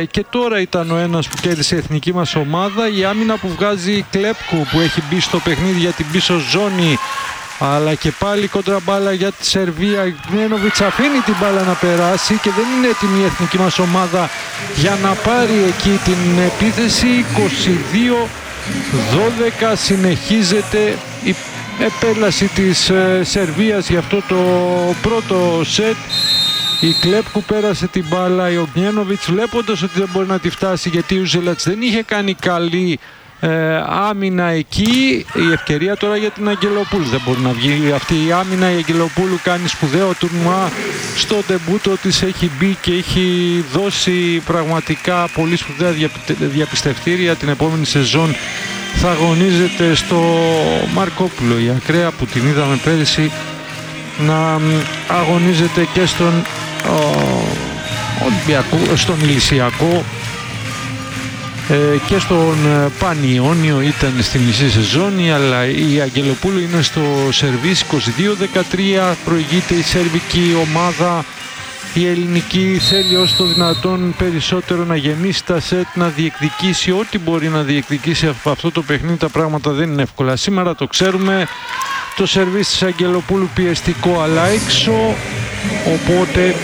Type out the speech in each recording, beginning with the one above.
και τώρα ήταν ο ένας που κέρδισε η εθνική μας ομάδα. Η άμυνα που βγάζει Κλέπκου, που έχει μπει στο παιχνίδι για την πίσω ζώνη, αλλά και πάλι κοντραμπάλα για τη Σερβία. Η Γκνένοβιτς αφήνει την μπάλα να περάσει και δεν είναι έτοιμη η εθνική μας ομάδα για να πάρει εκεί την επίθεση. 22-12 συνεχίζεται η επέλαση της Σερβίας για αυτό το πρώτο σετ. Η Κλέπκου πέρασε την μπάλα, η Ογνιένοβιτς βλέποντας ότι δεν μπορεί να τη φτάσει, γιατί ο Ζελατς δεν είχε κάνει καλή άμυνα εκεί. Η ευκαιρία τώρα για την Αγγελοπούλου, δεν μπορεί να βγει αυτή η άμυνα. Η Αγγελοπούλου κάνει σπουδαίο τουρνουά στο ντεμπούτο της, έχει μπει και έχει δώσει πραγματικά πολύ σπουδαία διαπιστευτήρια. Την επόμενη σεζόν θα αγωνίζεται στο Μαρκόπουλο, η ακραία που την είδαμε πέρυσι να αγωνίζεται και στον Ολυμπιακό, στον Ηλυσιακό και στον Πανιόνιο ήταν στη μισή σεζόν, αλλά η Αγγελοπούλου είναι στο σερβίς. 22-13 προηγείται η σερβική ομάδα. Η ελληνική θέλει ως το δυνατόν περισσότερο να γεμίσει τα σετ, να διεκδικήσει ό,τι μπορεί να διεκδικήσει από αυτό το παιχνίδι. Τα πράγματα δεν είναι εύκολα σήμερα, το ξέρουμε. Το σερβίς της Αγγελοπούλου πιεστικό αλλά έξω, οπότε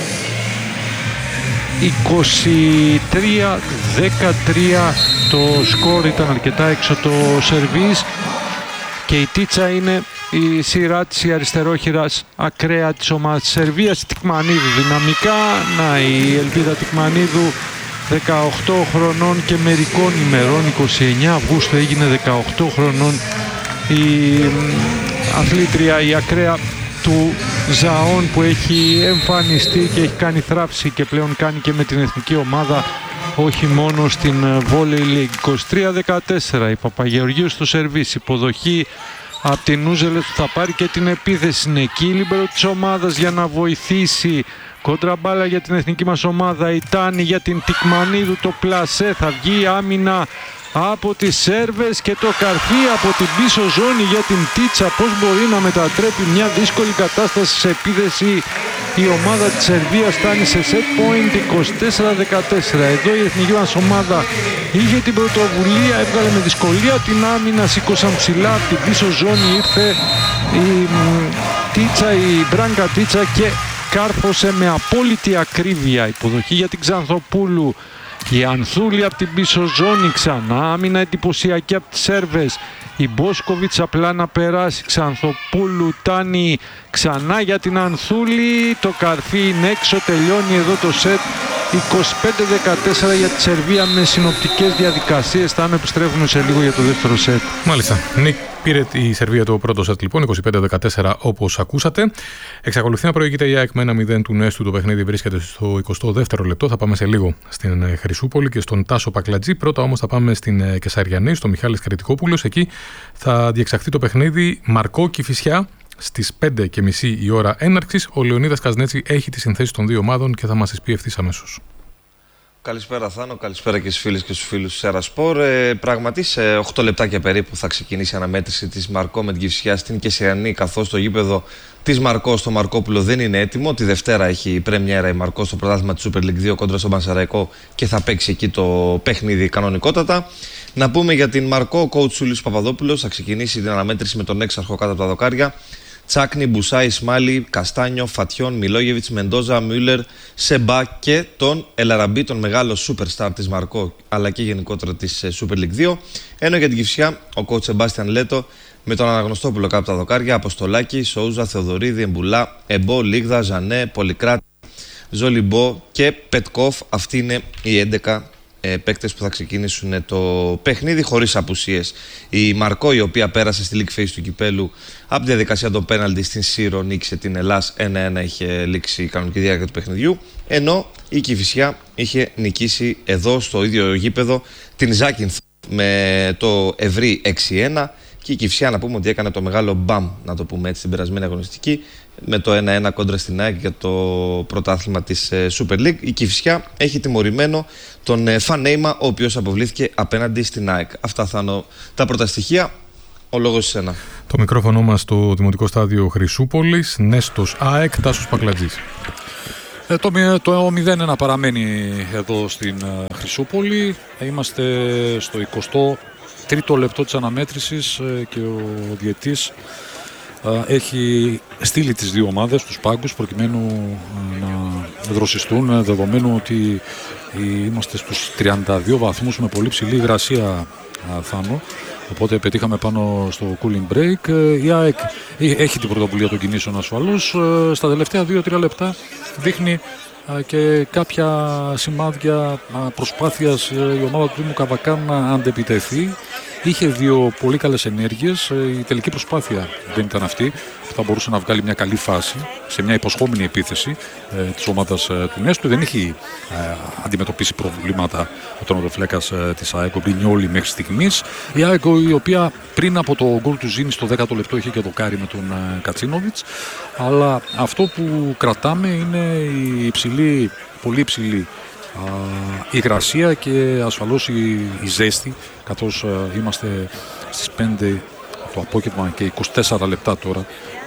23-13 το σκορ, ήταν αρκετά έξω το σερβίς. Και η Τίτσα είναι η σειρά της, η αριστερόχειρας ακραία της ομάδας της Σερβίας. Τικμανίδου δυναμικά, να η ελπίδα Τικμανίδου, 18 χρονών και μερικών ημερών, 29 Αυγούστου έγινε 18 χρονών η αθλήτρια, η ακραία του Ζαών, που έχει εμφανιστεί και έχει κάνει θράψη και πλέον κάνει και με την εθνική ομάδα, όχι μόνο στην Volley League. 23-14 η Παπαγεωργίου στο σερβίς, υποδοχή από την Ούζελες που θα πάρει και την επίθεση. Είναι εκεί η λίμπερο της ομάδας για να βοηθήσει. Κοντραμπάλα για την εθνική μας ομάδα, η Τάνη για την Τικμανίδου, το πλασέ, θα βγει άμυνα από τις Σέρβες και το καρφί από την πίσω ζώνη για την Τίτσα. Πώς μπορεί να μετατρέπει μια δύσκολη κατάσταση σε επίθεση η ομάδα της Σερβίας. Φτάνει σε set point 24-14. Εδώ η εθνική μας ομάδα είχε την πρωτοβουλία, έβγαλε με δυσκολία την άμυνα, σήκωσαν ψηλά από την πίσω ζώνη, ήρθε η Τίτσα, η Μπράγκα Τίτσα και κάρφωσε με απόλυτη ακρίβεια. Υποδοχή για την Ξανθοπούλου. Η Ανθούλη από την πίσω ζώνη, ξανά άμυνα εντυπωσιακή από τις Σέρβες. Η Μπόσκοβιτς απλά να περάσει. Ξανθοπούλου, Τάνη, ξανά για την Ανθούλη. Το καρφί είναι έξω, τελειώνει εδώ το σετ. 25-14 για τη Σερβία με συνοπτικές διαδικασίες. Θα επιστρέφουμε σε λίγο για το δεύτερο σετ. Μάλιστα. Πήρε η Σερβία το πρώτο σετ λοιπόν, 25-14 όπως ακούσατε. Εξακολουθεί να προηγείται η ΑΕΚ με 1-0 του Νέστου. Το παιχνίδι βρίσκεται στο 22ο λεπτό. Θα πάμε σε λίγο στην Χρυσούπολη και στον Τάσο Πακλατζή. Πρώτα όμως θα πάμε στην Κεσαριανή, στο Μιχάλης Κρητικόπουλος. Εκεί θα διεξαχθεί το παιχνίδι Μαρκό Κηφισιά στις 5:30 η ώρα έναρξης. Ο Λεωνίδας Καζνέτσι έχει τις συνθέσεις των δύο ομάδων και θα μας τις πει ευθύς αμέσως. Καλησπέρα Θάνο, καλησπέρα και στους φίλους και στους φίλους του Σέρα Σπορ. Πραγματικά σε 8 λεπτάκια περίπου θα ξεκινήσει η αναμέτρηση της Μαρκό με την Κηφισιά στην Κεσαριανή, καθώς το γήπεδο της Μαρκό στο Μαρκόπουλο δεν είναι έτοιμο. Τη Δευτέρα έχει η πρέμιέρα η Μαρκό στο πρωτάθλημα της Super League 2 κόντρα στον Πανσεραϊκό και θα παίξει εκεί το παιχνίδι κανονικότατα. Να πούμε για την Μαρκό, ο coach Σούλης Παπαδόπουλος θα ξεκινήσει την αναμέτρηση με τον έξαρχο κάτω από τα δοκάρια. Τσάκνη, Μπουσάη, Σμάλι, Καστάνιο, Φατιόν, Μιλόγεβιτς, Μεντόζα, Μιούλερ, Σεμπά και τον Ελαραμπή, τον μεγάλο superstar της Μαρκό αλλά και γενικότερα της Super League 2. Ενώ για την Κηφισιά, ο coach Σεμπάστιαν Λέτο με τον Αναγνωστόπουλο κάτω από τα δοκάρια, Αποστολάκη, Σόουζα, Θεοδωρίδη, Εμπουλά, Εμπό, Λίγδα, Ζανέ, Πολυκράτη, Ζολιμπό και Πετκόφ. Αυτοί είναι οι 11 παίκτες που θα ξεκινήσουν το παιχνίδι χωρίς απουσίες. Η Μαρκό, η οποία πέρασε στη League Phase του κυπέλου από τη διαδικασία των πέναλτι στην Σύρο, νίκησε την Ελλάς 1-1, είχε λήξει η κανονική διάρκεια του παιχνιδιού, ενώ η Κηφισιά είχε νικήσει εδώ στο ίδιο γήπεδο την Ζάκυνθ με το ευρύ 6-1 και η Κηφισιά, να πούμε ότι έκανε το μεγάλο μπαμ, να το πούμε έτσι, την περασμένη αγωνιστική με το 1-1 κόντρα στην ΑΕΚ για το πρωτάθλημα της Super League. Η Κηφισιά έχει τιμωρημένο τον Φανέιμα, ο οποίος αποβλήθηκε απέναντι στην ΑΕΚ. Αυτά θα είναι τα πρώτα στοιχεία. Ο λόγος σε σένα. Το μικρόφωνο μας στο Δημοτικό Στάδιο Χρυσούπολης, Νέστος ΑΕΚ, Τάσος Πακλατζής. Το 0-1 παραμένει εδώ στην Χρυσούπολη. Είμαστε στο 23ο λεπτό της αναμέτρησης και ο διαιτής έχει στείλει τις δύο ομάδες στους πάγκους προκειμένου να δροσιστούν, δεδομένου ότι είμαστε στους 32 βαθμούς με πολύ ψηλή υγρασία, Θάνο. Οπότε πετύχαμε πάνω στο cooling break. Η ΑΕΚ έχει την πρωτοβουλία των κινήσεων ασφαλώς. Στα τελευταία 2-3 λεπτά δείχνει και κάποια σημάδια προσπάθειας η ομάδα του Δήμου Καβακά να αντεπιτεθεί. Είχε δύο πολύ καλές ενέργειες. Η τελική προσπάθεια δεν ήταν αυτή που θα μπορούσε να βγάλει μια καλή φάση σε μια υποσχόμενη επίθεση της ομάδας του Νέστου. Δεν έχει αντιμετωπίσει προβλήματα ο τερματοφύλακας της ΑΕΚ, ο Μπρινιόλι μέχρι στιγμής. Η ΑΕΚ, η οποία πριν από το γκολ του Ζήνη στο 10ο λεπτό είχε και δοκάρι με τον Κατσίνοβιτς. Αλλά αυτό που κρατάμε είναι η υψηλή, πολύ υψηλή υγρασία και ασφαλώς η ζέστη, καθώς είμαστε στις 5 το απόγευμα και 24 λεπτά τώρα.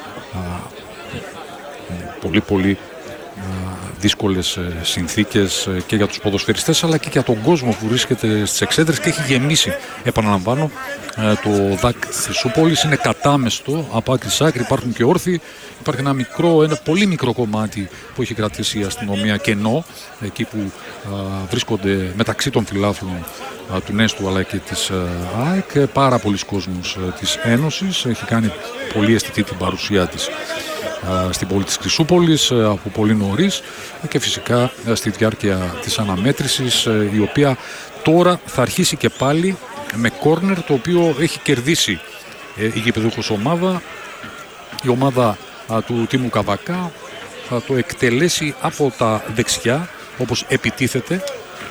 Πολύ δύσκολες συνθήκες και για τους ποδοσφαιριστές αλλά και για τον κόσμο που βρίσκεται στις εξέδρες και έχει γεμίσει, επαναλαμβάνω, το ΔΑΚ Χρυσούπολης. Είναι κατάμεστο από άκρη σ' άκρη, υπάρχουν και όρθιοι. Υπάρχει ένα πολύ μικρό κομμάτι που έχει κρατήσει η αστυνομία κενό, εκεί που βρίσκονται μεταξύ των φιλάθλων του Νέστου αλλά και της ΑΕΚ. Πάρα πολλοί κόσμος της Ένωσης έχει κάνει πολύ αισθητή την παρουσία της στην πόλη της Χρυσούπολης από πολύ νωρίς και φυσικά στη διάρκεια της αναμέτρησης, η οποία τώρα θα αρχίσει και πάλι με κόρνερ, το οποίο έχει κερδίσει η γηπεδούχος ομάδα. Η ομάδα του Τίμου Καβακά θα το εκτελέσει από τα δεξιά όπως επιτίθεται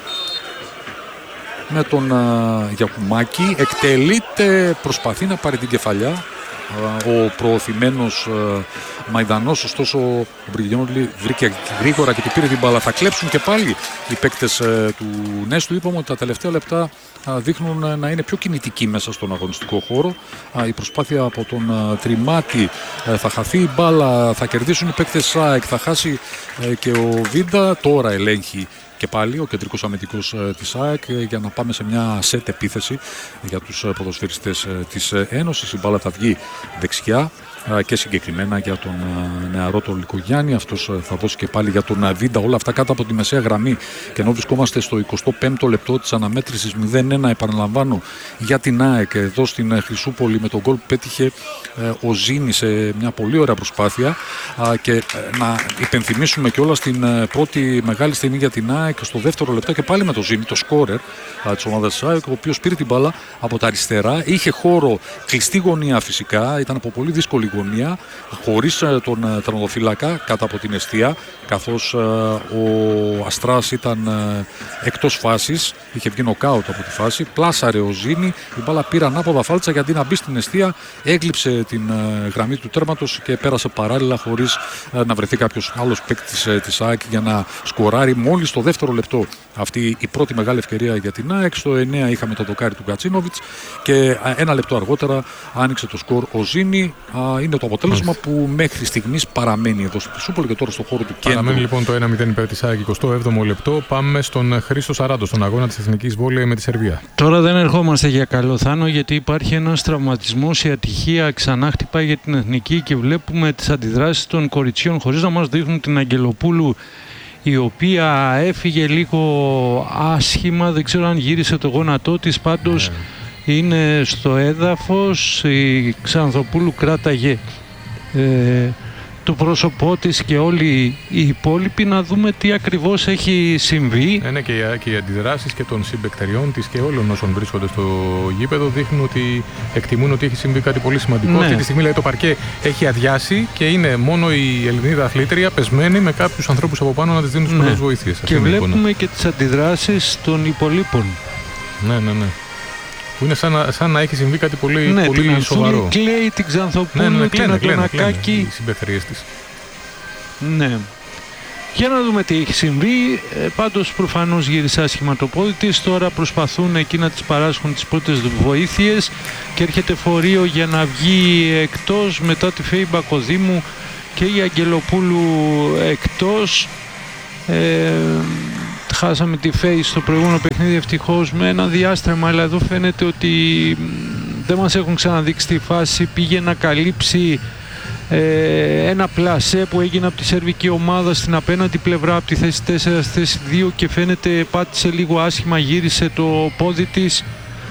με τον Γιακουμάκη. Εκτελείται, προσπαθεί να πάρει την κεφαλιά ο προωθημένος Μαϊδανός, ωστόσο ο Μπριγιόνλι βρήκε γρήγορα και του πήρε την μπάλα. Θα κλέψουν και πάλι οι παίκτες του Νέστου. Είπαμε ότι τα τελευταία λεπτά δείχνουν να είναι πιο κινητικοί μέσα στον αγωνιστικό χώρο. Η προσπάθεια από τον Τριμάτη, θα χαθεί η μπάλα, θα κερδίσουν οι παίκτες ΣΑΕΚ, θα χάσει και ο Βίντα. Τώρα ελέγχει και πάλι ο κεντρικός αμυντικός της ΑΕΚ για να πάμε σε μια σετ επίθεση για τους ποδοσφαιριστές της Ένωσης. Η μπάλα θα βγει δεξιά και συγκεκριμένα για τον νεαρό τον Λικογιάννη. Αυτός θα δώσει και πάλι για τον Βίντα. Όλα αυτά κάτω από τη μεσαία γραμμή. Και ενώ βρισκόμαστε στο 25ο λεπτό της αναμέτρησης 0-1, επαναλαμβάνω, για την ΑΕΚ εδώ στην Χρυσούπολη με τον γκολ που πέτυχε ο Ζήνη σε μια πολύ ωραία προσπάθεια. Και να υπενθυμίσουμε κιόλας την πρώτη μεγάλη στιγμή για την ΑΕΚ στο δεύτερο λεπτό και πάλι με τον Ζήνη, το σκόρερ της ομάδας της ΑΕΚ, ο οποίος πήρε την μπάλα από τα αριστερά. Είχε χώρο, κλειστή γωνία φυσικά, ήταν από πολύ δύσκολη γωνία, χωρίς τον τερματοφύλακα κάτω από την εστία, καθώς ο Αστράς ήταν εκτός φάσης, είχε βγει νοκάουτ από τη φάση. Πλάσαρε ο Ζήνη, η μπάλα πήρε ανάποδα φάλτσα γιατί να μπει στην εστία, έγλειψε την γραμμή του τέρματος και πέρασε παράλληλα χωρίς να βρεθεί κάποιος άλλος παίκτης της ΑΕΚ για να σκοράρει μόλις στο δεύτερο λεπτό. Αυτή η πρώτη μεγάλη ευκαιρία για την ΑΕΚ. Στο 9 είχαμε το δοκάρι του Κατσίνοβιτς και ένα λεπτό αργότερα άνοιξε το σκορ ο Ζήνη. Είναι το αποτέλεσμα που μέχρι στιγμής παραμένει εδώ στη Χρυσούπολη και τώρα στο χώρο του κέντρου. Παραμένει λοιπόν το 1-0 υπέρ της ΑΕΚ, 27ο λεπτό. Πάμε στον Χρήστο Σαράντο, στον αγώνα της Εθνικής Βόλεϊ με τη Σερβία. Τώρα δεν ερχόμαστε για καλό, Θάνο, γιατί υπάρχει ένας τραυματισμός. Η ατυχία ξανά χτυπάει για την Εθνική και βλέπουμε τις αντιδράσεις των κοριτσιών χωρίς να μας δείχνουν την Αγγελοπούλου, η οποία έφυγε λίγο άσχημα, δεν ξέρω αν γύρισε το γόνατό της, πάντως είναι στο έδαφος. Η Ξανθοπούλου κράταγε το πρόσωπό της και όλοι οι υπόλοιποι, να δούμε τι ακριβώς έχει συμβεί. Ναι, και οι αντιδράσεις και των συμπεκτεριών της και όλων όσων βρίσκονται στο γήπεδο δείχνουν ότι εκτιμούν ότι έχει συμβεί κάτι πολύ σημαντικό. Ναι. Αυτή τη στιγμή, λέει, το παρκέ έχει αδειάσει και είναι μόνο η Ελληνίδα αθλήτρια πεσμένη με κάποιους ανθρώπους από πάνω να της δίνουν τις πρώτες βοήθειες. Και βλέπουμε και τις αντιδράσεις των υπολείπων. Ναι. Που είναι σαν να έχει συμβεί κάτι πολύ, πολύ σοβαρό. Κλαίει την Ξανθοπούλου, την Αντωνακάκη. Οι συμπαιχτρίες της. Ναι. Για να δούμε τι έχει συμβεί. Πάντως προφανώς γύρισε άσχημα το πόδι της. Τώρα προσπαθούν εκεί να της παράσχουν τις πρώτες βοήθειες και έρχεται φορείο για να βγει εκτός μετά τη Φέη Μπακοδήμου και η Αγγελοπούλου εκτός. Χάσαμε τη φέη στο προηγούμενο παιχνίδι ευτυχώς με ένα διάστρεμα, αλλά εδώ φαίνεται ότι δεν μας έχουν ξαναδείξει τη φάση. Πήγε να καλύψει ένα πλασέ που έγινε από τη σερβική ομάδα στην απέναντι πλευρά, από τη θέση 4 στη θέση 2, και φαίνεται πάτησε λίγο άσχημα, γύρισε το πόδι της.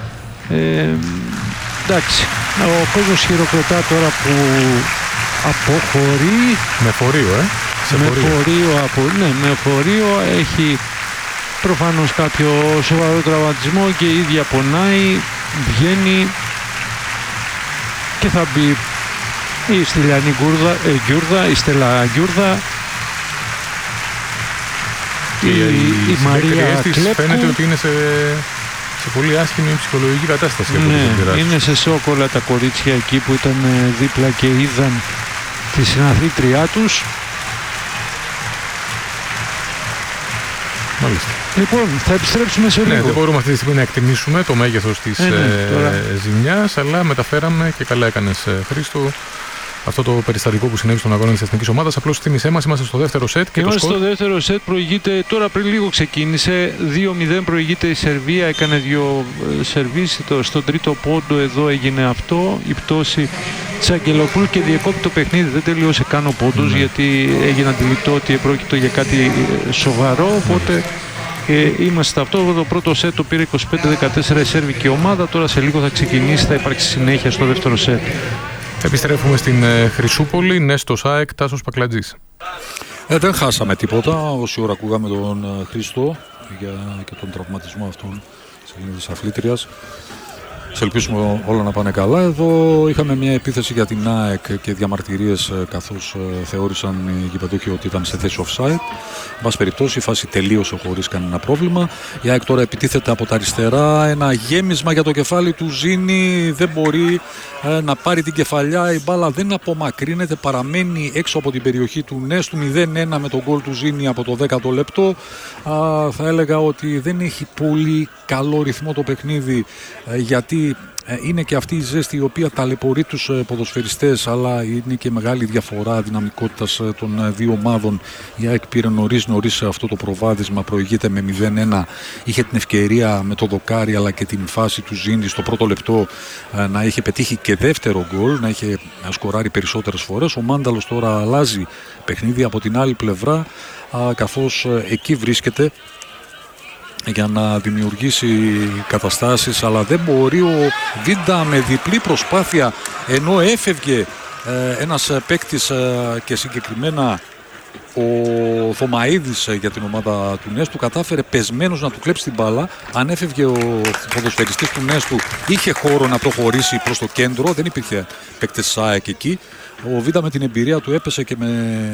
Εντάξει, ο κόσμος χειροκροτά τώρα που αποχωρεί. Με φορείο, με φορείο. Έχει προφανώς κάποιο σοβαρό τραυματισμό και η ίδια πονάει. Βγαίνει και θα μπει η Στυλιανή Γκιούρδα, η Στέλλα Γκιούρδα, η Μαρία Κλέπου. Φαίνεται ότι είναι σε πολύ άσχημη ψυχολογική κατάσταση. Ναι, είναι σε σοκ όλα τα κορίτσια εκεί που ήταν δίπλα και είδαν τη συναθλήτριά τους. Μάλιστα. Λοιπόν, θα επιστρέψουμε σε λίγο. Δεν μπορούμε αυτή τη στιγμή να εκτιμήσουμε το μέγεθος της ζημιάς, αλλά μεταφέραμε, και καλά έκανες, Χρήστο, αυτό το περιστατικό που συνέβη στον αγώνα της εθνικής ομάδας. Απλώς θύμισέ μας, είμαστε στο δεύτερο σετ. Είμαστε στο δεύτερο σετ, προηγείται, τώρα πριν λίγο ξεκίνησε, 2-0 προηγείται η Σερβία, έκανε 2 σερβίς, στον τρίτο πόντο εδώ έγινε αυτό, η πτώση της Αγγελοπούλου και διεκόπη το παιχνίδι, δεν τελείωσε καν ο πόντος, γιατί έγινε αντιληπτό ότι πρόκειται για κάτι σοβαρό, οπότε είμαστε αυτό. Το πρώτο σετ το πήρε 25-14 η σερβική ομάδα, τώρα σε λίγο θα ξεκινήσει, θα υπάρξει συνέχεια στο δεύτερο σετ. Επιστρέφουμε στην Χρυσούπολη. Νέστος ΑΕΚ, Τάσος Πακλατζής. Δεν χάσαμε τίποτα. Όση ώρα ακούγαμε τον Χρήστο και τον τραυματισμό αυτόν της αθλήτριας. Σε ελπίσουμε όλα να πάνε καλά. Εδώ είχαμε μια επίθεση για την ΑΕΚ και διαμαρτυρίες, καθώς θεώρησαν οι γηπεδούχοι ότι ήταν σε θέση offside. Εν πάση περιπτώσει, η φάση τελείωσε χωρίς κανένα πρόβλημα. Η ΑΕΚ τώρα επιτίθεται από τα αριστερά. Ένα γέμισμα για το κεφάλι του Ζήνη. Δεν μπορεί να πάρει την κεφαλιά. Η μπάλα δεν απομακρύνεται. Παραμένει έξω από την περιοχή του Νέστου. 0-1 με τον γκολ του Ζήνη από το 10ο λεπτό. Θα έλεγα ότι δεν έχει πολύ καλό ρυθμό το παιχνίδι, γιατί είναι και αυτή η ζέστη η οποία ταλαιπωρεί τους ποδοσφαιριστές, αλλά είναι και μεγάλη διαφορά δυναμικότητας των δύο ομάδων. Η ΑΕΚ πήρε νωρίς αυτό το προβάδισμα, προηγείται με 0-1. Είχε την ευκαιρία με το δοκάρι αλλά και την φάση του Ζήνη στο πρώτο λεπτό να είχε πετύχει και δεύτερο γκολ, να είχε σκοράρει περισσότερες φορές. Ο Μάνταλος τώρα αλλάζει παιχνίδι από την άλλη πλευρά, καθώς εκεί βρίσκεται για να δημιουργήσει καταστάσεις, αλλά δεν μπορεί ο Βίντα με διπλή προσπάθεια, ενώ έφευγε ένας παίκτης και συγκεκριμένα ο Θωμαΐδης για την ομάδα του Νέστου, κατάφερε πεσμένος να του κλέψει την μπάλα. Αν έφευγε ο ποδοσφαιριστής του Νέστου, είχε χώρο να προχωρήσει προς το κέντρο, δεν υπήρχε παίκτης ΣΑΕΚ εκεί. Ο Βίντα με την εμπειρία του έπεσε και με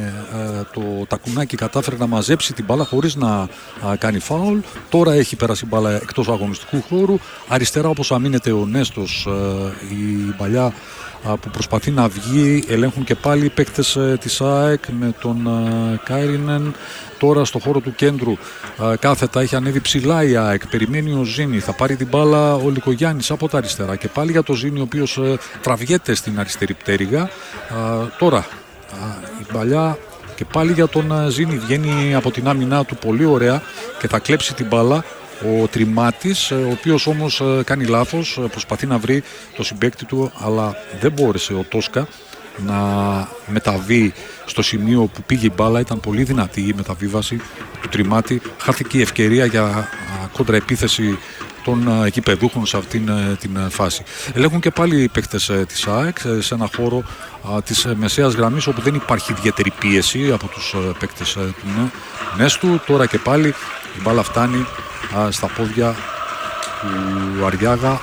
το τακουνάκι κατάφερε να μαζέψει την μπάλα χωρίς να κάνει φάουλ. Τώρα έχει περάσει η μπάλα εκτός αγωνιστικού χώρου. Αριστερά, όπως αμήνεται ο Νέστος, η παλιά που προσπαθεί να βγει, ελέγχουν και πάλι οι παίκτες της ΑΕΚ με τον Κάιρινεν. Τώρα στο χώρο του κέντρου κάθετα έχει ανέβει ψηλά η ΑΕΚ. Περιμένει ο Ζήνη, θα πάρει την μπάλα ο Λικογιάννης από τα αριστερά και πάλι για το Ζήνη, ο οποίος τραβιέται στην αριστερή πτέρυγα. Τώρα η παλιά και πάλι για τον Ζήνη, βγαίνει από την άμυνά του πολύ ωραία και θα κλέψει την μπάλα ο Τριμάτης, ο οποίος όμως κάνει λάθος, προσπαθεί να βρει το συμπαίκτη του, αλλά δεν μπόρεσε ο Τόσκα να μεταβεί στο σημείο που πήγε η μπάλα. Ήταν πολύ δυνατή η μεταβίβαση του Τριμάτη. Χάθηκε η ευκαιρία για κόντρα επίθεση των γηπεδούχων σε αυτήν την φάση. Ελέγχουν και πάλι οι παίκτες της ΑΕΚ σε ένα χώρο της μεσαίας γραμμής, όπου δεν υπάρχει ιδιαίτερη πίεση από τους παίκτες του Νέστου. Τώρα και πάλι η μπάλα φτάνει στα πόδια του Αριάγα.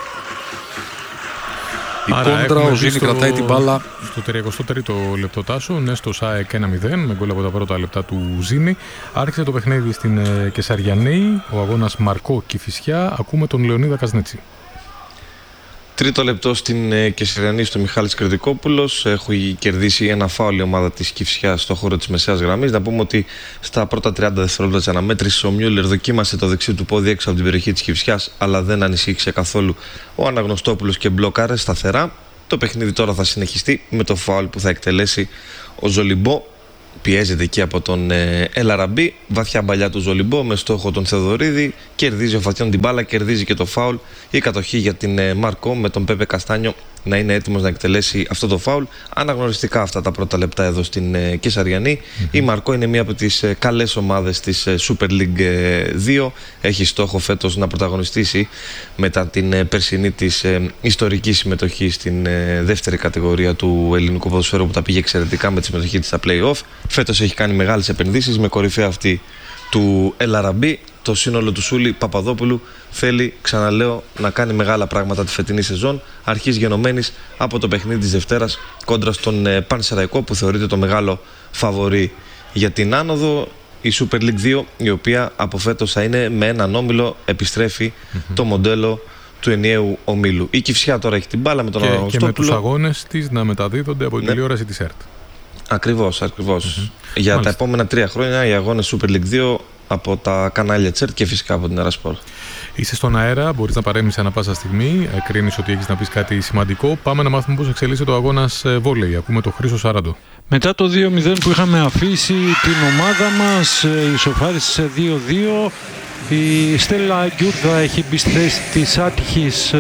Η κόντρα, ο Ζήνη κρατάει την μπάλα. Στο 33ο λεπτό, Τάσο, Νέστος ΑΕΚ 1-0 με γκολ από τα πρώτα λεπτά του Ζήνη. Άρχισε το παιχνίδι στην Κεσαριανή, ο αγώνας Μαρκό Κηφισιά. Ακούμε τον Λεωνίδα Κασνέτσι. Τρίτο λεπτό στην Κεσαριανή, στο Μιχάλης Κρητικόπουλος. Έχει κερδίσει ένα φάουλ η ομάδα της Κηφισιάς στο χώρο της μεσαίας γραμμής. Να πούμε ότι στα πρώτα 30 δευτερόλεπτα της αναμέτρησης ο Μιούλερ δοκίμασε το δεξί του πόδι έξω από την περιοχή της Κηφισιάς, αλλά δεν ανησύχησε καθόλου ο Αναγνωστόπουλος και μπλοκάρε σταθερά. Το παιχνίδι τώρα θα συνεχιστεί με το φάουλ που θα εκτελέσει ο Ζολιμπό. πιέζεται εκεί από τον Ελαραμπή. Βαθιά μπαλιά του Ζολιμπό με στόχο τον Θεοδωρίδη. Κερδίζει ο Φατιών την μπάλα, κερδίζει και το φάουλ. Η κατοχή για την Μαρκό με τον Πέπε Καστάνιο να είναι έτοιμος να εκτελέσει αυτό το φάουλ. Αναγνωριστικά αυτά τα πρώτα λεπτά εδώ στην Κεσαριανή. Η Μαρκό είναι μία από τις καλές ομάδες της Super League 2. Έχει στόχο φέτος να πρωταγωνιστήσει μετά την περσινή της ιστορική συμμετοχή στην δεύτερη κατηγορία του ελληνικού ποδοσφαίρου, που τα πήγε εξαιρετικά με τη συμμετοχή της στα play-off. Φέτος έχει κάνει μεγάλες επενδύσεις με κορυφαία αυτή του Ελαραμπή. Το σύνολο του Σούλη Παπαδόπουλου θέλει, ξαναλέω, να κάνει μεγάλα πράγματα τη φετινή σεζόν, αρχής γενομένης από το παιχνίδι της Δευτέρας κόντρα στον Πανσεραϊκό, που θεωρείται το μεγάλο φαβορί για την άνοδο. Η Super League 2, η οποία από φέτος θα είναι με έναν όμιλο, επιστρέφει το μοντέλο του ενιαίου ομίλου. Η Κηφισιά τώρα έχει την μπάλα με τον Αναγνωστόπουλο. Και με τους αγώνες της να μεταδίδονται από την τηλεόραση της ΕΡΤ. Ακριβώς. Για τα επόμενα 3 χρόνια οι αγώνες Super League 2 από τα κανάλια της ΕΡΤ και φυσικά από την Ερασπορ. Είσαι στον αέρα, μπορείς να παρέμβεις ανά πάσα στιγμή. Κρίνεις ότι έχεις να πεις κάτι σημαντικό. Πάμε να μάθουμε πώς εξελίσσεται ο αγώνας βόλεϊ. Ακούμε τον Χρήστο Σαράντο. Μετά το 2-0 που είχαμε αφήσει την ομάδα μας, ισοφάρισε σε 2-2. Η Στέλλα Γκιούρδα έχει μπει στη θέση της άτυχης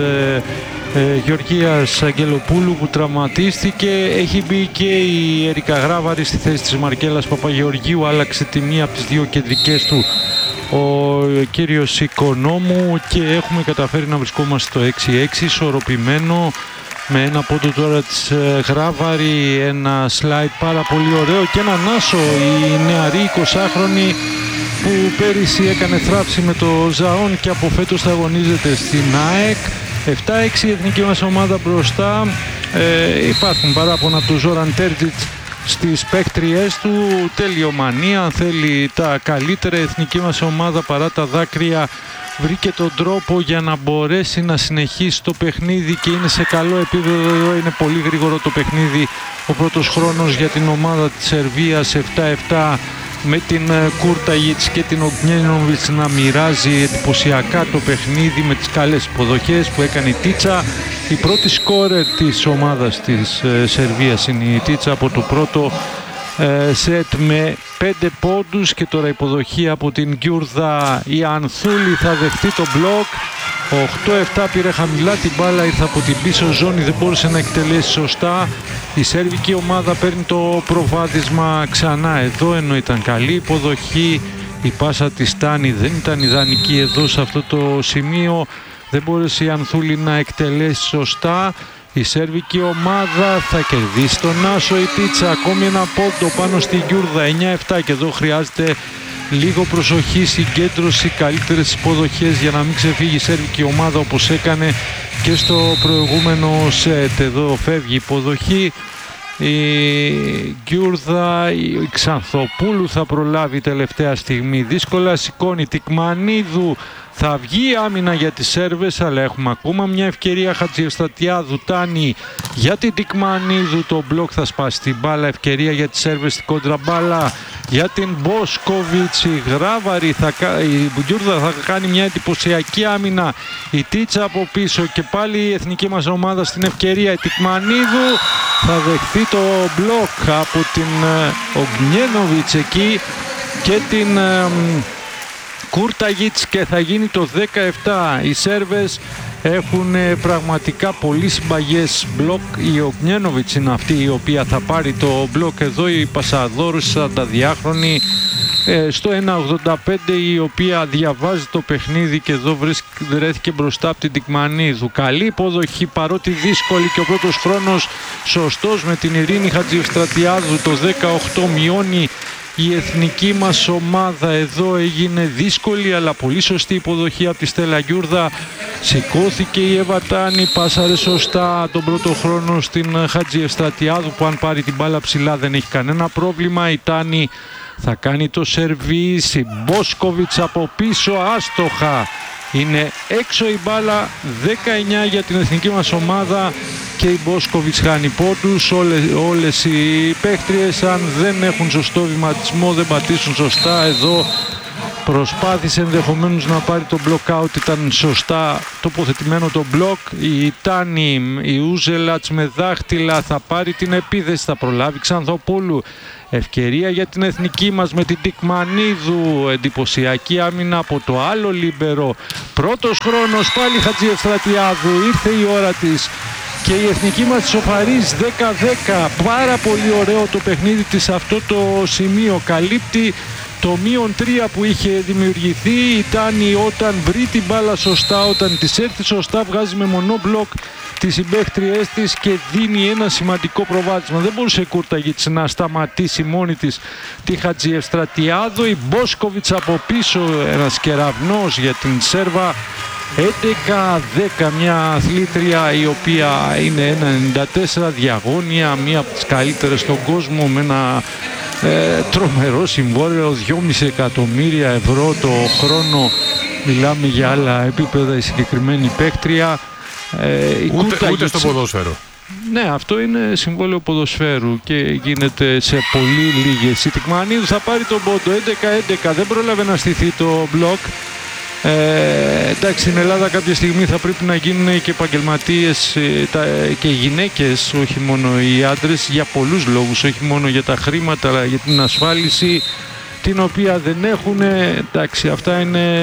Γεωργίας Αγγελοπούλου που τραυματίστηκε. Έχει μπει και η Ερικα Γράβαρη στη θέση της Μαρκέλας Παπαγεωργίου. Άλλαξε τη μία από τις δύο κεντρικές του ο κύριος Οικονόμου και έχουμε καταφέρει να βρισκόμαστε στο 6-6 ισορροπημένο, με ένα πόντο τώρα της Γράβαρη, ένα slide πάρα πολύ ωραίο και έναν άσο η νεαρή 20χρονη που πέρυσι έκανε θράψη με το Ζαόν και από φέτος θα αγωνίζεται στην ΑΕΚ. 7-6 η εθνική μας ομάδα μπροστά. Υπάρχουν παράπονα του Ζόραν Τέρτζιτς στις παίκτριές του, τελειομανία, θέλει τα καλύτερα. Η εθνική μας ομάδα παρά τα δάκρυα βρήκε τον τρόπο για να μπορέσει να συνεχίσει το παιχνίδι και είναι σε καλό επίπεδο. Είναι πολύ γρήγορο το παιχνίδι. Ο πρώτος χρόνος για την ομάδα της Σερβίας 7-7, με την Κούρταγιτς και την Ογνιένοβιτς να μοιράζει εντυπωσιακά το παιχνίδι με τις καλές υποδοχές που έκανε η Τίτσα. Η πρώτη σκόρερ της ομάδας της Σερβίας είναι η Τίτσα από το πρώτο σετ με 5 πόντους και τώρα υποδοχή από την Γκιούρδα. Η Ανθούλη θα δεχτεί το μπλοκ. 8-7 πήρε χαμηλά την μπάλα, ήρθε από την πίσω ζώνη, δεν μπόρεσε να εκτελέσει σωστά. Η σερβική ομάδα παίρνει το προβάδισμα ξανά εδώ, ενώ ήταν καλή υποδοχή. Η πάσα της Τάνη δεν ήταν ιδανική εδώ σε αυτό το σημείο. Δεν μπόρεσε η Ανθούλη να εκτελέσει σωστά. Η σερβική ομάδα θα κερδίσει τον άσο. Η Τίτσα ακόμη ένα πόντο πάνω στη Γκιούρδα, 9-7, και εδώ χρειάζεται λίγο προσοχή, συγκέντρωση, καλύτερες υποδοχές για να μην ξεφύγει η σερβική ομάδα όπως έκανε και στο προηγούμενο σετ. Εδώ φεύγει η υποδοχή. Η Γκιούρδα, η Ξανθοπούλου θα προλάβει τελευταία στιγμή. Δύσκολα σηκώνει. Τικμανίδου, θα βγει άμυνα για τις Σέρβες, αλλά έχουμε ακόμα μια ευκαιρία. Χατζιευστατιάδου, Τάνη για την Τικμανίδου, το μπλοκ θα σπάσει την μπάλα. Ευκαιρία για τις Σέρβες στην κοντραμπάλα για την Μπόσκοβιτς. Η Γράβαρη, η Γκιούρδα θα κάνει μια εντυπωσιακή άμυνα. Η Τίτσα από πίσω και πάλι η εθνική μας ομάδα στην ευκαιρία. Η Τικμανίδου θα δεχθεί το μπλοκ από την Ογνιένοβιτς εκεί και την Κούρταγιτς και θα γίνει το 17. Οι Σέρβες έχουν πραγματικά πολύ συμπαγές μπλοκ. Η Ογνιένοβιτς είναι αυτή η οποία θα πάρει το μπλοκ εδώ. Η Πασαδόρους 42χρονη στο 1.85, η οποία διαβάζει το παιχνίδι και εδώ βρέθηκε μπροστά από την Τικμανίδου. Καλή υποδοχή παρότι δύσκολη και ο πρώτος χρόνος σωστός με την Ειρήνη Χατζιευστρατιάδου. Το 18 μειώνει η εθνική μας ομάδα. Εδώ έγινε δύσκολη αλλά πολύ σωστή υποδοχή από τη Στέλλα Γκιούρδα. Σηκώθηκε η Εύα Τάνη, πάσαρε σωστά τον πρώτο χρόνο στην Χατζιευστρατιάδου που αν πάρει την μπάλα ψηλά δεν έχει κανένα πρόβλημα. Η Τάνη θα κάνει το σερβίς, η Μπόσκοβιτς από πίσω άστοχα. Είναι έξω η μπάλα, 19 για την εθνική μας ομάδα και η Μπόσκοβιτς χάνει πόντους. Όλες οι παίκτριες αν δεν έχουν σωστό βηματισμό, δεν πατήσουν σωστά, εδώ Προσπάθησε ενδεχομένως να πάρει το block out, ήταν σωστά τοποθετημένο το block. Η Τάνη, η Ούζελατς με δάχτυλα θα πάρει την επίθεση, θα προλάβει Ξανθοπούλου. Ευκαιρία για την εθνική μας με την Τικμανίδου, εντυπωσιακή άμυνα από το άλλο λίμπερο. Πρώτος χρόνος πάλι Χατζιευστρατιάδου, ήρθε η ώρα της και η εθνική μας σοφαρίζει 10-10. Πάρα πολύ ωραίο το παιχνίδι της σε αυτό το σημείο, καλύπτει το -3 που είχε δημιουργηθεί. Η Τάνη όταν βρει την μπάλα σωστά, όταν της έρθει σωστά, βγάζει με μονό μπλοκ τις συμπαίχτριές της και δίνει ένα σημαντικό προβάδισμα. Δεν μπορούσε η Κούρταγιτς να σταματήσει μόνη της τη Χατζιευστρατιάδου. Η Μπόσκοβιτς από πίσω, ένας κεραυνός για την Σέρβα. 11-10, μια αθλήτρια η οποία είναι 1,94 διαγώνια, μία από τις καλύτερες στον κόσμο, με ένα τρομερό συμβόλαιο 2,5 εκατομμύρια ευρώ το χρόνο. Μιλάμε για άλλα επίπεδα η συγκεκριμένη παίκτρια. Ούτε στο ποδόσφαιρο. Ναι, αυτό είναι συμβόλαιο ποδοσφαίρου και γίνεται σε πολύ λίγες. Η Τικμανίδου θα πάρει τον πόντο 11-11, δεν πρόλαβε να στηθεί το μπλοκ. Εντάξει, στην Ελλάδα κάποια στιγμή θα πρέπει να γίνουν και επαγγελματίες και οι γυναίκες, όχι μόνο οι άντρες, για πολλούς λόγους, όχι μόνο για τα χρήματα, αλλά για την ασφάλιση την οποία δεν έχουν. Εντάξει, αυτά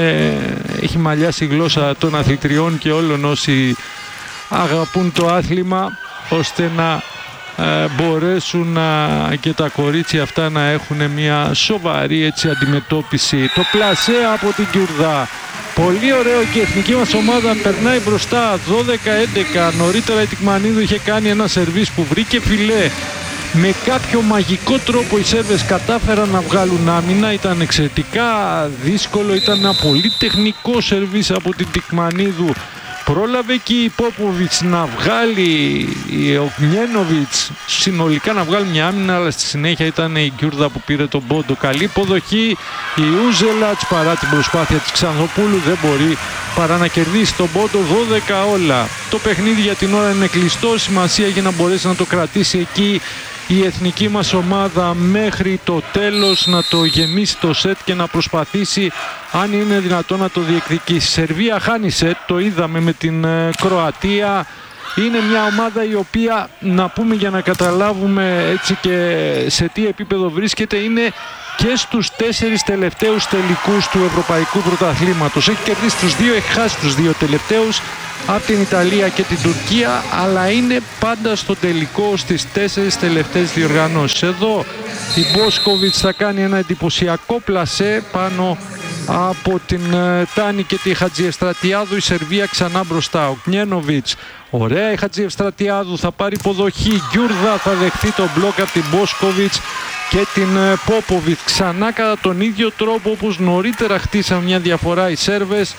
έχει μαλλιάσει η γλώσσα των αθλητριών και όλων όσοι αγαπούν το άθλημα, ώστε να μπορέσουν και τα κορίτσια αυτά να έχουν μια σοβαρή αντιμετώπιση. Το πλασέ από την Κιουρδά, πολύ ωραίο και η εθνική μας ομάδα περνάει μπροστά 12-11. Νωρίτερα η Τικμανίδου είχε κάνει ένα σερβίς που βρήκε φιλέ. Με κάποιο μαγικό τρόπο οι Σέρβες κατάφεραν να βγάλουν άμυνα. Ήταν εξαιρετικά δύσκολο, ήταν ένα πολύ τεχνικό σερβίς από την Τικμανίδου. Πρόλαβε και η Πόποβιτς να βγάλει, η Ογνιένοβιτς συνολικά να βγάλει μια άμυνα, αλλά στη συνέχεια ήταν η Γκιούρδα που πήρε τον πόντο. Καλή υποδοχή, η Ούζελατς παρά την προσπάθεια της Ξανθοπούλου δεν μπορεί παρά να κερδίσει τον πόντο. 12 όλα. Το παιχνίδι για την ώρα είναι κλειστό, σημασία για να μπορέσει να το κρατήσει εκεί η εθνική μας ομάδα μέχρι το τέλος, να το γεμίσει το σετ και να προσπαθήσει αν είναι δυνατόν να το διεκδικήσει. Η Σερβία χάνει σετ, το είδαμε με την Κροατία. Είναι μια ομάδα η οποία, να πούμε για να καταλάβουμε έτσι και σε τι επίπεδο βρίσκεται, είναι και στους 4 τελευταίους τελικούς του Ευρωπαϊκού Πρωταθλήματος. Έχει κερδίσει τους 2, έχει χάσει τους 2 τελευταίους από την Ιταλία και την Τουρκία, αλλά είναι πάντα στο τελικό στις 4 τελευταίες διοργανώσεις. Εδώ η Μπόσκοβιτς θα κάνει ένα εντυπωσιακό πλασέ πάνω από την Τάνη και τη Χατζιευστρατιάδου. Η Σερβία ξανά μπροστά. Ο Κνιένοβιτς, ωραία η Χατζιευστρατιάδου, θα πάρει υποδοχή. Γκιούρδα θα δεχθεί τον μπλοκ από την Μπόσκοβιτς και την Πόποβιτς. Ξανά κατά τον ίδιο τρόπο όπως νωρίτερα χτίσαν μια διαφορά οι Σέρβες.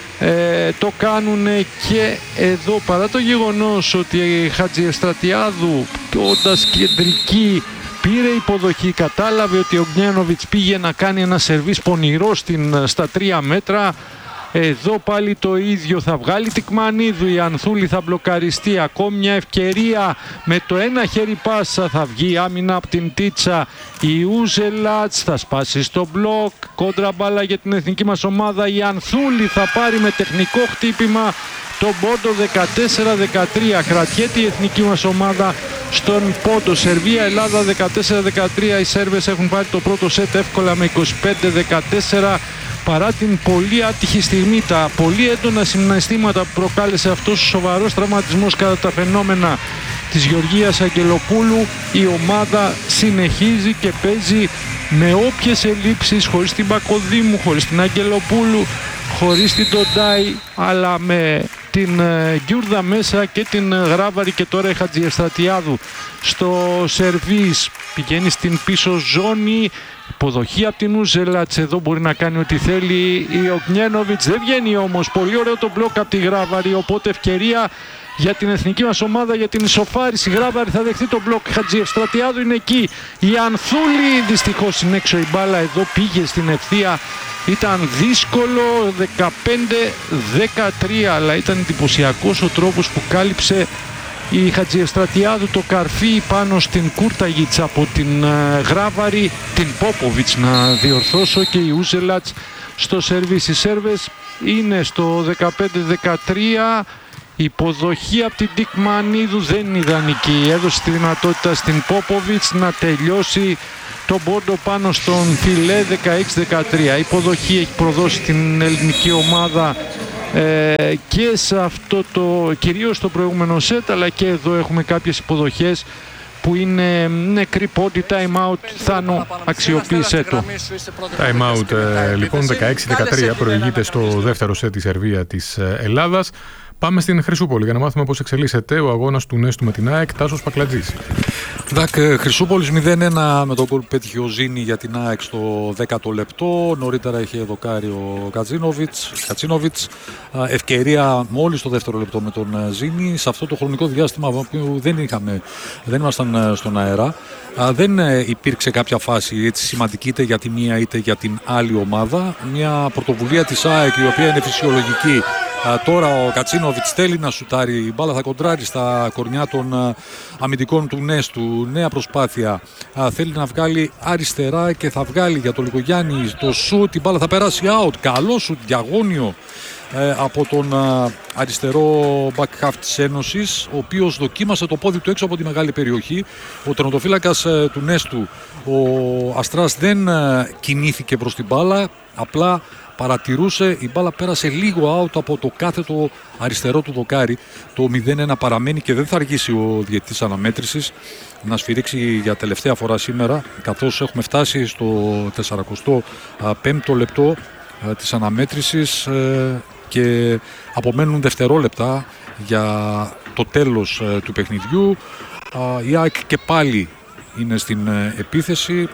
Το κάνουν και εδώ, παρά το γεγονός ότι η Χατζιευστρατιάδου όντας κεντρική πήρε υποδοχή, κατάλαβε ότι ο Γκνιένοβιτς πήγε να κάνει ένα σερβίς πονηρό στα 3 μέτρα. Εδώ πάλι το ίδιο, θα βγάλει Τικμανίδου, η Ανθούλη θα μπλοκαριστεί, ακόμη μια ευκαιρία με το ένα χέρι πάσα, θα βγει άμυνα από την Τίτσα, η Ούζελατς θα σπάσει στο μπλοκ, κόντρα μπάλα για την εθνική μας ομάδα, η Ανθούλη θα πάρει με τεχνικό χτύπημα τον πόντο 14-13, κρατιέται η εθνική μας ομάδα στον πόντο. Σερβία, Ελλάδα 14-13, οι Σέρβες έχουν πάρει το πρώτο σετ εύκολα με 25-14. Παρά την πολύ άτυχη στιγμή, τα πολύ έντονα συναισθήματα που προκάλεσε αυτός ο σοβαρός τραυματισμός κατά τα φαινόμενα της Γεωργίας Αγγελοπούλου, η ομάδα συνεχίζει και παίζει με όποιες ελλείψεις, χωρίς την Πακοδήμου, χωρίς την Αγγελοπούλου, χωρίς την Ντοντάι, αλλά με την Γκιούρδα μέσα και την Γράβαρη και τώρα η Χατζιευστρατιάδου στο σερβίς. Πηγαίνει στην πίσω ζώνη, υποδοχή από την Ούζελατς, εδώ μπορεί να κάνει ό,τι θέλει η Ογνιένοβιτς, δεν βγαίνει όμως, πολύ ωραίο το μπλοκ από τη Γράβαρη, οπότε ευκαιρία για την εθνική μας ομάδα για την ισοφάριση. Η Γράβαρη θα δεχτεί το μπλοκ, Χατζιευστρατιάδου είναι εκεί, η Ανθούλη δυστυχώς είναι έξω η μπάλα, εδώ πήγε στην ευθεία. Ήταν δύσκολο, 15-13, αλλά ήταν εντυπωσιακός ο τρόπος που κάλυψε η Χατζιευστρατιάδου το καρφί πάνω στην Κούρταγιτς από την Γράβαρη, την Πόποβιτς να διορθώσω, και η Ούζελατς στο σερβίς. Οι Σέρβες είναι στο 15-13. Η υποδοχή από την Τικμανίδου δεν είναι ιδανική. Έδωσε τη δυνατότητα στην Πόποβιτς να τελειώσει τον πόντο πάνω στον Φιλέ. 16-13. Η υποδοχή έχει προδώσει την ελληνική ομάδα και σε αυτό κυρίως το προηγούμενο σετ, αλλά και εδώ έχουμε κάποιες υποδοχές που είναι νεκρή πόντι. Time out, Θάνο, αξιοποίησέ το. Time out, λοιπόν, 16-13 προηγείται στο δεύτερο σετ η Σερβία της Ελλάδας. Πάμε στην Χρυσούπολη για να μάθουμε πώς εξελίσσεται ο αγώνας του Νέστου με την ΑΕΚ. Τάσος Πακλατζής. Χρυσούπολης 0-1 με τον γκολ που πέτυχε ο Ζήνη για την ΑΕΚ στο 10ο λεπτό. Νωρίτερα είχε δοκάρει ο Κατσίνοβιτς. Ευκαιρία μόλις στο δεύτερο λεπτό με τον Ζήνη. Σε αυτό το χρονικό διάστημα που δεν ήμασταν στον αέρα, δεν υπήρξε κάποια φάση έτσι σημαντική είτε για τη μία είτε για την άλλη ομάδα. Μια πρωτοβουλία της ΑΕΚ η οποία είναι φυσιολογική. Τώρα ο Κατσίνοβιτς θέλει να σουτάρει, η μπάλα θα κοντράρει στα κορμιά των αμυντικών του Νέστου. Νέα προσπάθεια, θέλει να βγάλει αριστερά και θα βγάλει για τον Λικογιάννη το σουτ. Η μπάλα θα περάσει out, καλό σουτ, διαγώνιο από τον αριστερό back half της Ένωσης, ο οποίος δοκίμασε το πόδι του έξω από τη μεγάλη περιοχή. Ο τερματοφύλακας του Νέστου, ο Αστράς, δεν κινήθηκε προς την μπάλα, απλά παρατηρούσε, η μπάλα πέρασε λίγο out από το κάθετο αριστερό του δοκάρι. Το 0-1 παραμένει και δεν θα αργήσει ο διαιτητής αναμέτρησης να σφυρίξει για τελευταία φορά σήμερα, καθώς έχουμε φτάσει στο 45ο λεπτό της αναμέτρησης και απομένουν δευτερόλεπτα για το τέλος του παιχνιδιού. Η ΑΕΚ και πάλι είναι στην επίθεση,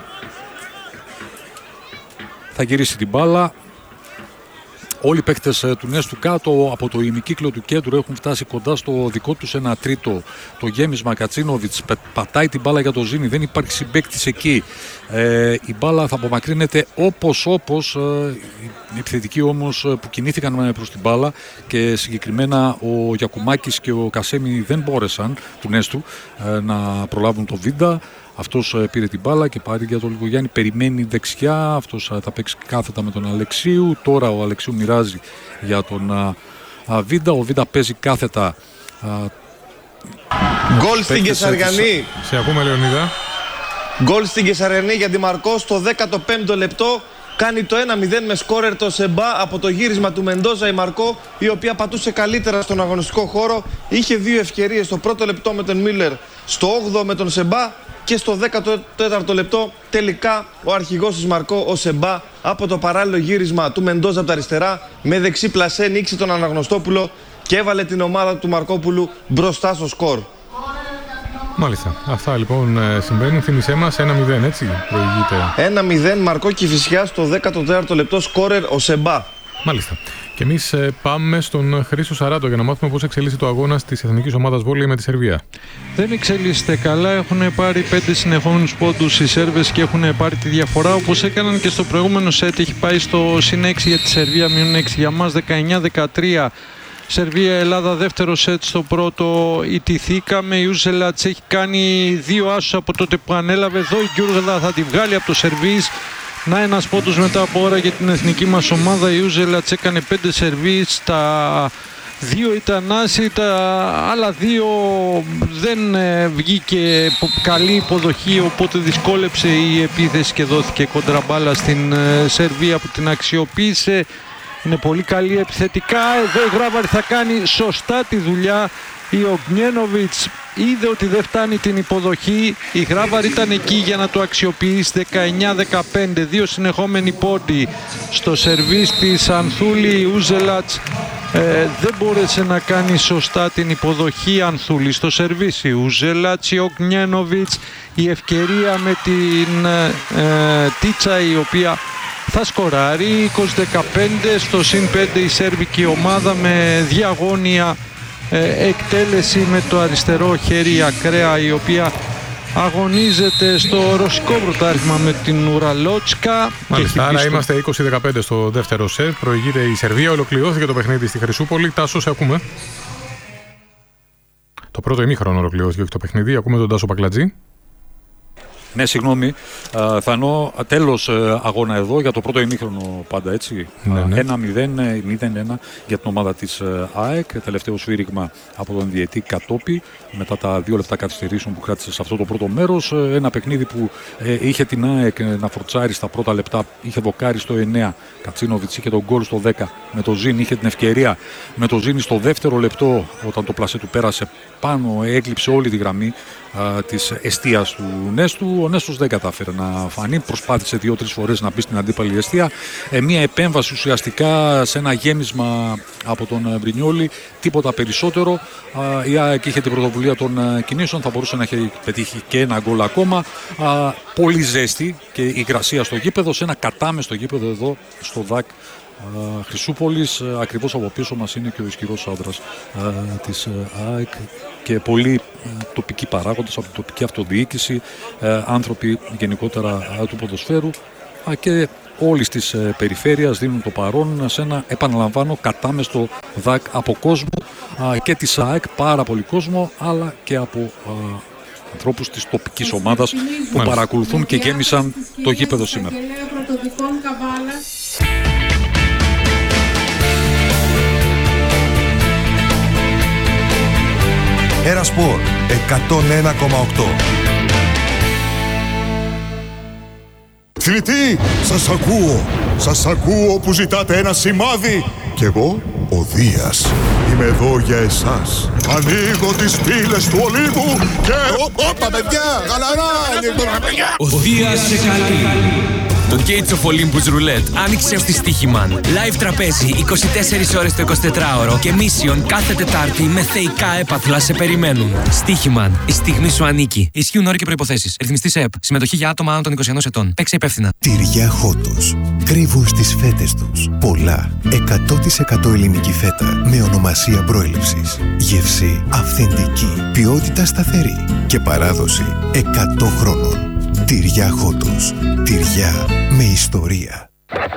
θα γυρίσει την μπάλα. Όλοι οι παίκτες του Νέστου κάτω από το ημικύκλο του κέντρου έχουν φτάσει κοντά στο δικό τους 1/3. Το γέμισμα, Κατσίνοβιτς πατάει την μπάλα για το Ζήνη, δεν υπάρχει συμπαίκτης εκεί. Η μπάλα θα απομακρύνεται όπως οι επιθετικοί όμως που κινήθηκαν προς την μπάλα και συγκεκριμένα ο Γιακουμάκης και ο Κασέμι δεν μπόρεσαν του Νέστου να προλάβουν το βίντα. Αυτός πήρε την μπάλα και πάρει για τον Λικογιάννη, περιμένει δεξιά, αυτός θα παίξει κάθετα με τον Αλεξίου. Τώρα ο Αλεξίου μοιράζει για τον Βίντα, ο Βίντα παίζει κάθετα. Γκολ στην Κεσαριανή. Σε ακούμε, Λεωνίδα. Γκολ στην Κεσαριανή για τη Μαρκό στο 15ο λεπτό. Κάνει το 1-0 με σκόρερ το Σεμπά από το γύρισμα του Μεντόζα η Μαρκό, η οποία πατούσε καλύτερα στον αγωνιστικό χώρο. Είχε δύο ευκαιρίες, στο πρώτο λεπτό με τον Μίλλερ, στο 8ο με τον Σεμπά και στο 14ο λεπτό τελικά ο αρχηγός της Μαρκό, ο Σεμπά, από το παράλληλο γύρισμα του Μεντόζα από τα αριστερά με δεξί πλασέ νίξει τον Αναγνωστόπουλο και έβαλε την ομάδα του Μαρκόπουλου μπροστά στο σκορ. Μάλιστα. Αυτά λοιπόν συμβαίνουν. Θύμισέ μας, 1-0, έτσι προηγείται. 1-0 Μαρκό Κηφισιά στο 14ο λεπτό, σκόρερ ο Σεμπά. Μάλιστα. Και εμείς πάμε στον Χρήστο Σαράτο για να μάθουμε πώς εξελίσσεται το αγώνας της εθνικής ομάδας βόλεϊ με τη Σερβία. Δεν εξελίσσεται καλά. Έχουν πάρει 5 συνεχόμενους πόντους οι Σέρβες και έχουν πάρει τη διαφορά όπως έκαναν και στο προηγούμενο σετ. Έχει πάει στο συν 6 για τη Σερβία, μείον 6 για μας, 19-13. Σερβία-Ελλάδα, δεύτερο σετ στο πρώτο. Ιτηθήκαμε. Η Ούζελατς έχει κάνει 2 άσους από τότε που ανέλαβε. Εδώ η Γκιούργδα θα τη βγάλει από το σερβίς. Να, ένας πόντος μετά από ώρα για την εθνική μας ομάδα. Η Ούζελατς έκανε 5 σερβίς. Τα 2 ήταν άσοι, τα άλλα 2 δεν βγήκε καλή υποδοχή, οπότε δυσκόλεψε η επίθεση και δόθηκε κοντραμπάλα στην Σερβία που την αξιοποίησε. Είναι πολύ καλή επιθετικά. Εδώ η Γράβαρη θα κάνει σωστά τη δουλειά. Η Ογνιένοβιτς είδε ότι δεν φτάνει την υποδοχή. Η Γράβαρη ήταν εκεί για να το αξιοποιήσει. 19-15, 2 συνεχόμενοι πόντοι στο σερβίς της Ανθούλη. Η Ούζελατς δεν μπόρεσε να κάνει σωστά την υποδοχή. Ανθούλη στο σερβίς, η Ούζελατς, η Ογνιένοβιτς. Η ευκαιρία με την Τίτσα, η οποία θα σκοράρει. 20-15 στο συν 5 η σέρβικη ομάδα με διαγώνια εκτέλεση με το αριστερό χέρι ακραία, η οποία αγωνίζεται στο ρωσικό πρωτάθλημα με την Ουραλότσκα. Μάλιστα, άρα είμαστε 20-15 στο δεύτερο σετ. Προηγείται η Σερβία, ολοκληρώθηκε το παιχνίδι στη Χρυσούπολη. Τάσο, σε ακούμε. Το πρώτο ημίχρονο ολοκληρώθηκε το παιχνίδι. Ακούμε τον Τάσο Πακλατζή. Ναι, συγγνώμη. Θανό, τέλος αγώνα εδώ για το πρώτο ημίχρονο πάντα, έτσι. Ναι. 1-0 για την ομάδα της ΑΕΚ. Τελευταίο σφύριγμα από τον διαιτή Κατόπη μετά τα 2 λεπτά καθυστερήσεων που κράτησε σε αυτό το πρώτο μέρος. Ένα παιχνίδι που είχε την ΑΕΚ να φορτσάρει στα πρώτα λεπτά. Είχε δοκάρει στο 9. Κατσίνοβιτς είχε τον γκολ στο 10. Με το Ζήνη είχε την ευκαιρία. Με το Ζήνη στο δεύτερο λεπτό, όταν το πλασέ του πέρασε πάνω, έκλειψε όλη τη γραμμή της εστίας του Νέστου. Ο Νέστος δεν κατάφερε να φανεί. Προσπάθησε 2-3 φορές να μπει στην αντίπαλη εστία. Μια επέμβαση ουσιαστικά σε ένα γέμισμα από τον Μπρινιόλι. Τίποτα περισσότερο. Η ΑΕΚ είχε την πρωτοβουλία των κινήσεων. Θα μπορούσε να έχει πετύχει και ένα γκολ ακόμα. Πολύ ζέστη και υγρασία στο γήπεδο. Σε ένα κατάμεστο γήπεδο εδώ στο ΔΑΚ Χρυσούπολης. Ακριβώς από πίσω μας είναι και ο ισχυρός άντρας της ΑΕΚ και πολλοί τοπικοί παράγοντες από την τοπική αυτοδιοίκηση, άνθρωποι γενικότερα του ποδοσφαίρου και όλης της περιφέρειας δίνουν το παρόν σε ένα, επαναλαμβάνω, κατάμεστο ΔΑΚ από κόσμο και της ΑΕΚ, πάρα πολύ κόσμο, αλλά και από ανθρώπους της τοπικής ομάδας που παρακολουθούν και γέμισαν το γήπεδο σήμερα. Ένα Σπορ 101,8. Θηλυκοί, σας ακούω που ζητάτε ένα σημάδι. Κι εγώ, ο Δίας, είμαι εδώ για εσάς. Ανοίγω τις πύλες του ολίγου και... Όπα παιδιά, γαλαρά! Ο Δίας σε καλεί. Το Gates of Olympus Roulette άνοιξε ως τη Στοίχημαν. Live τραπέζι 24 ώρες το 24ωρο και Mission κάθε Τετάρτη με θεϊκά έπαθλα σε περιμένουν. Στοίχημαν. Η στιγμή σου ανήκει. Ισχύουν όροι και προϋποθέσεις. Ρυθμιστής ΕΕΠ. Συμμετοχή για άτομα άνω των 21 ετών. Παίξε υπεύθυνα. Τυριά Χότος. Κρύβουν στις φέτες τους πολλά 100% ελληνική φέτα με ονομασία προέλευσης. Γεύση αυθεντική. Ποιότητα σταθερή. Και παράδοση 100 χρόνων. Τυριά Χότος. Τυριά με ιστορία.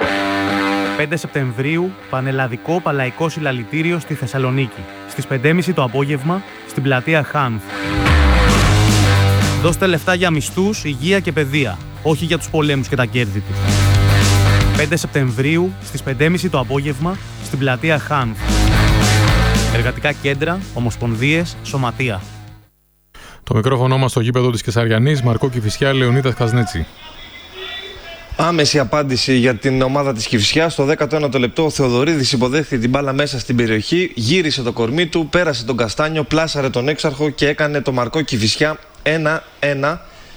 5 Σεπτεμβρίου, πανελλαδικό παλαϊκό συλλαλητήριο στη Θεσσαλονίκη. Στις 5.30 το απόγευμα, στην πλατεία Χάνθ. Δώστε λεφτά για μισθούς, υγεία και παιδεία, όχι για τους πολέμους και τα κέρδη τους. 5 Σεπτεμβρίου, στις 5.30 το απόγευμα, στην πλατεία Χάνθ. Εργατικά κέντρα, ομοσπονδίες, σωματεία. Το μικρόφωνο μας στο γήπεδο της Κεσαριανής, Μαρκό Κηφισιά, Λεωνίδας Κασνέτσι. Άμεση απάντηση για την ομάδα της Κηφισιάς. Στο 19ο λεπτό ο Θεοδωρίδης υποδέχθηκε την μπάλα μέσα στην περιοχή, γύρισε το κορμί του, πέρασε τον Καστάνιο, πλάσαρε τον έξαρχο και έκανε το Μαρκό Κηφισιά 1-1.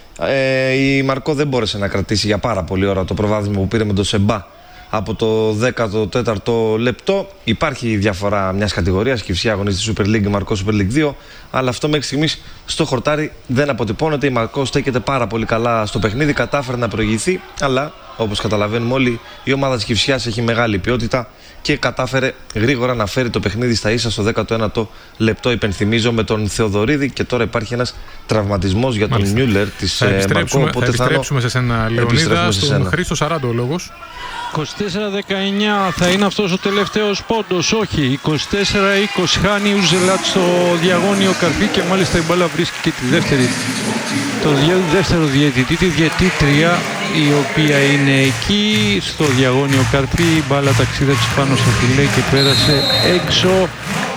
Η Μαρκό δεν μπόρεσε να κρατήσει για πάρα πολλή ώρα το προβάδισμα που πήρε με τον Σεμπά από το 14ο λεπτό. Υπάρχει διαφορά μιας κατηγορίας. Κηφισιά αγωνίζεται Super League, Μαρκό Super League 2. Αλλά αυτό μέχρι στιγμής στο χορτάρι δεν αποτυπώνεται. Η Μαρκό στέκεται πάρα πολύ καλά στο παιχνίδι. Κατάφερε να προηγηθεί. Αλλά όπως καταλαβαίνουμε όλοι, η ομάδα της Κηφισιάς έχει μεγάλη ποιότητα και κατάφερε γρήγορα να φέρει το παιχνίδι στα ίσα στο 19ο λεπτό. Υπενθυμίζω με τον Θεοδωρίδη και τώρα υπάρχει ένας τραυματισμός για τον Μιούλερ της Μαρκό. Θα επιστρέψουμε σε σένα, Λεωνίδα. Στον Χρήστο 40 ο λόγος. 24-19 θα είναι αυτός ο τελευταίος πόντος. Όχι, 24-20 χάνει ο Ζελάτ στο διαγώνιο Καρφί και μάλιστα η μπάλα βρίσκει και τη το δεύτερο διαιτητή, τη διαιτήτρια, η οποία είναι εκεί στο διαγώνιο Καρφί. Η μπάλα ταξίδεψε πάνω στο φιλέ και πέρασε έξω.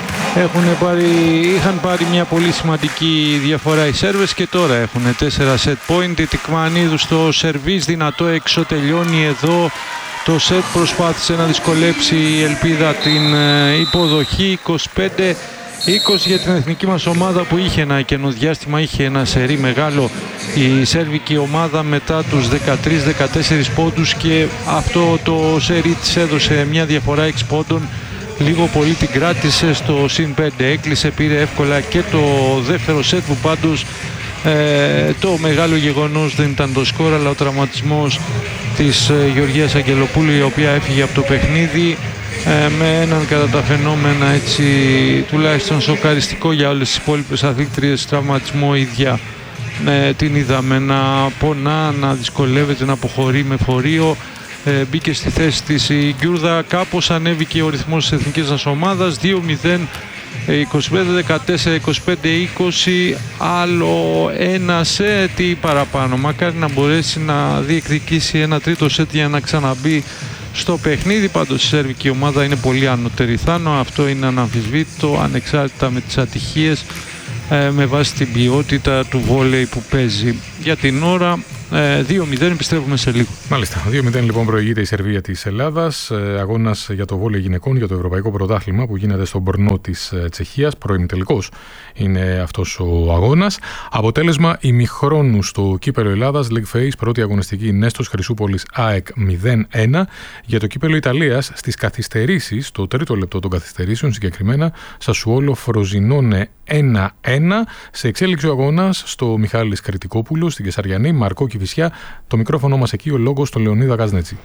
Είχαν πάρει μια πολύ σημαντική διαφορά οι Σέρβες και τώρα έχουν 4 set point. Η Τικμανίδου στο σερβίς, δυνατό έξω, τελειώνει εδώ το σετ, προσπάθησε να δυσκολέψει η Ελπίδα την υποδοχή. 25-20 για την εθνική μας ομάδα που είχε ένα κενό διάστημα, είχε ένα σερί μεγάλο η σέρβικη ομάδα μετά τους 13-14 πόντους και αυτό το σερί της έδωσε μια διαφορά 6 πόντων. Λίγο πολύ την κράτησε στο συν 5, έκλεισε, πήρε εύκολα και το δεύτερο σετ που πάντως το μεγάλο γεγονός δεν ήταν το σκορ αλλά ο τραυματισμός της Γεωργίας Αγγελοπούλου, η οποία έφυγε από το παιχνίδι με έναν κατά τα φαινόμενα έτσι τουλάχιστον σοκαριστικό για όλες τις υπόλοιπες αθλήτριες τραυματισμό. Ίδια την είδαμε να πονά, να δυσκολεύεται, να αποχωρεί με φορείο. Μπήκε στη θέση της η Γκιούρδα, κάπως ανέβηκε ο ρυθμός της εθνικής μας ομάδας. 2-0 25-14, 25-20, άλλο ένα σετ ή παραπάνω. Μακάρι να μπορέσει να διεκδικήσει ένα τρίτο σετ για να ξαναμπεί στο παιχνίδι. Πάντως η σερβική ομάδα είναι πολύ ανώτερη Θάνο, αυτό είναι αναμφισβήτητο, ανεξάρτητα με τις ατυχίες, με βάση την ποιότητα του βόλεϊ που παίζει. Για την ώρα 2-0, επιστρέφουμε σε λίγο. Μάλιστα, 2-0 λοιπόν προηγείται η Σερβία της Ελλάδας. Αγώνας για το βόλεϊ γυναικών για το Ευρωπαϊκό Πρωτάθλημα που γίνεται στον Μπορνό της Τσεχίας. Προημιτελικός είναι αυτός ο αγώνας. Αποτέλεσμα ημιχρόνου στο κύπελο Ελλάδας, League Phase, πρώτη αγωνιστική Νέστος Χρυσούπολης ΑΕΚ 0-1. Για το κύπελο Ιταλίας, στις καθυστερήσεις, το τρίτο λεπτό των καθυστερήσεων συγκεκριμένα, Σασουόλο Φροζινόνε 1-1. Σε εξέλιξη ο αγώνας στο Μιχάλης Κρητικόπουλο, στην Κεσαριανή, Μαρκό Κηφισιά. Το μικρόφωνο μας εκεί, ο λόγος στο Λεωνίδα Γάζνετσι.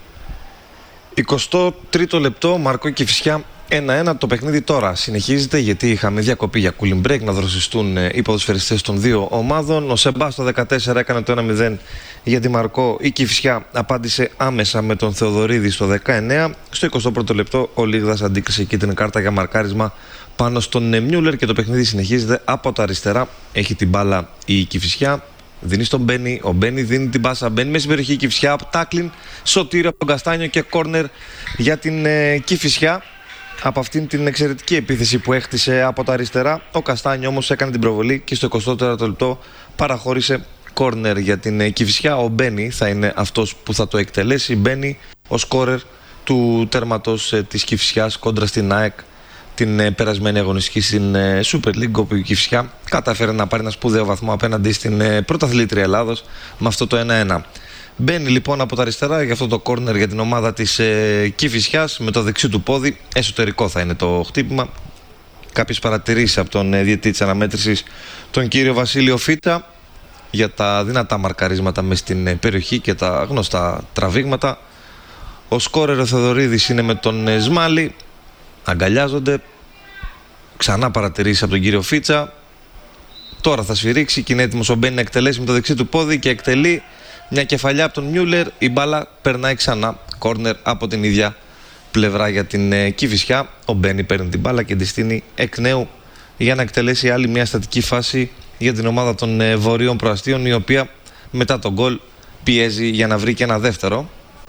23ο λεπτό, Μαρκό Κηφισιά 1-1. Το παιχνίδι τώρα συνεχίζεται γιατί είχαμε διακοπή για cooling break, να δροσιστούν οι ποδοσφαιριστές των δύο ομάδων. Ο Σεμπά στο 14 έκανε το 1-0 για τη Μαρκό. Η Κηφισιά απάντησε άμεσα με τον Θεοδωρίδη στο 19. Στο 21ο λεπτό ο Λίγδας αντίκρισε κίτρινη κάρτα για μαρκάρισμα πάνω στον Μιούλερ και το παιχνίδι συνεχίζεται από τα αριστερά. Έχει την μπάλα η Κηφισιά. Δίνει στον Μπένι, ο Μπένι δίνει την πάσα, μπαίνει μέσα στην περιοχή η Κηφισιά, τάκλιν, σωτήριο από τον Καστάνιο και κόρνερ για την Κηφισιά. Από αυτήν την εξαιρετική επίθεση που έχτισε από τα αριστερά, ο Καστάνιο όμως έκανε την προβολή και στο 24ο λεπτό παραχώρησε κόρνερ για την Κηφισιά. Ο Μπένι θα είναι αυτός που θα το εκτελέσει. Μπένι, ο σκόρερ του τέρματος της Κηφισιάς κόντρα στην ΑΕΚ την περασμένη αγωνιστική στην Super League, όπου η Κηφισιά καταφέρει να πάρει ένα σπουδαίο βαθμό απέναντι στην πρωταθλήτρια Ελλάδος με αυτό το 1-1. Μπαίνει λοιπόν από τα αριστερά για αυτό το κόρνερ για την ομάδα της Κηφισιάς με το δεξί του πόδι. Εσωτερικό θα είναι το χτύπημα. Κάποιες παρατηρήσεις από τον διαιτητή της αναμέτρησης, τον κύριο Βασίλειο Φίτα, για τα δυνατά μαρκαρίσματα μες στην περιοχή και τα γνωστά τραβήγματα. Ο σκόρερ ο Θεοδωρίδης είναι με τον Σμάλι. Αγκαλιάζονται. Ξανά παρατηρήσει από τον κύριο Φίτσα. Τώρα θα σφυρίξει και είναι έτοιμος ο Μπένι να εκτελέσει με το δεξί του πόδι και εκτελεί μια κεφαλιά από τον Μιούλερ. Η μπάλα περνάει ξανά. Κόρνερ από την ίδια πλευρά για την Κηφισιά. Ο Μπένι παίρνει την μπάλα και τη στείνει εκ νέου για να εκτελέσει άλλη μια στατική φάση για την ομάδα των Βορείων Προαστίων, η οποία μετά τον γκολ πιέζει για να βρει και ένα δεύτερο.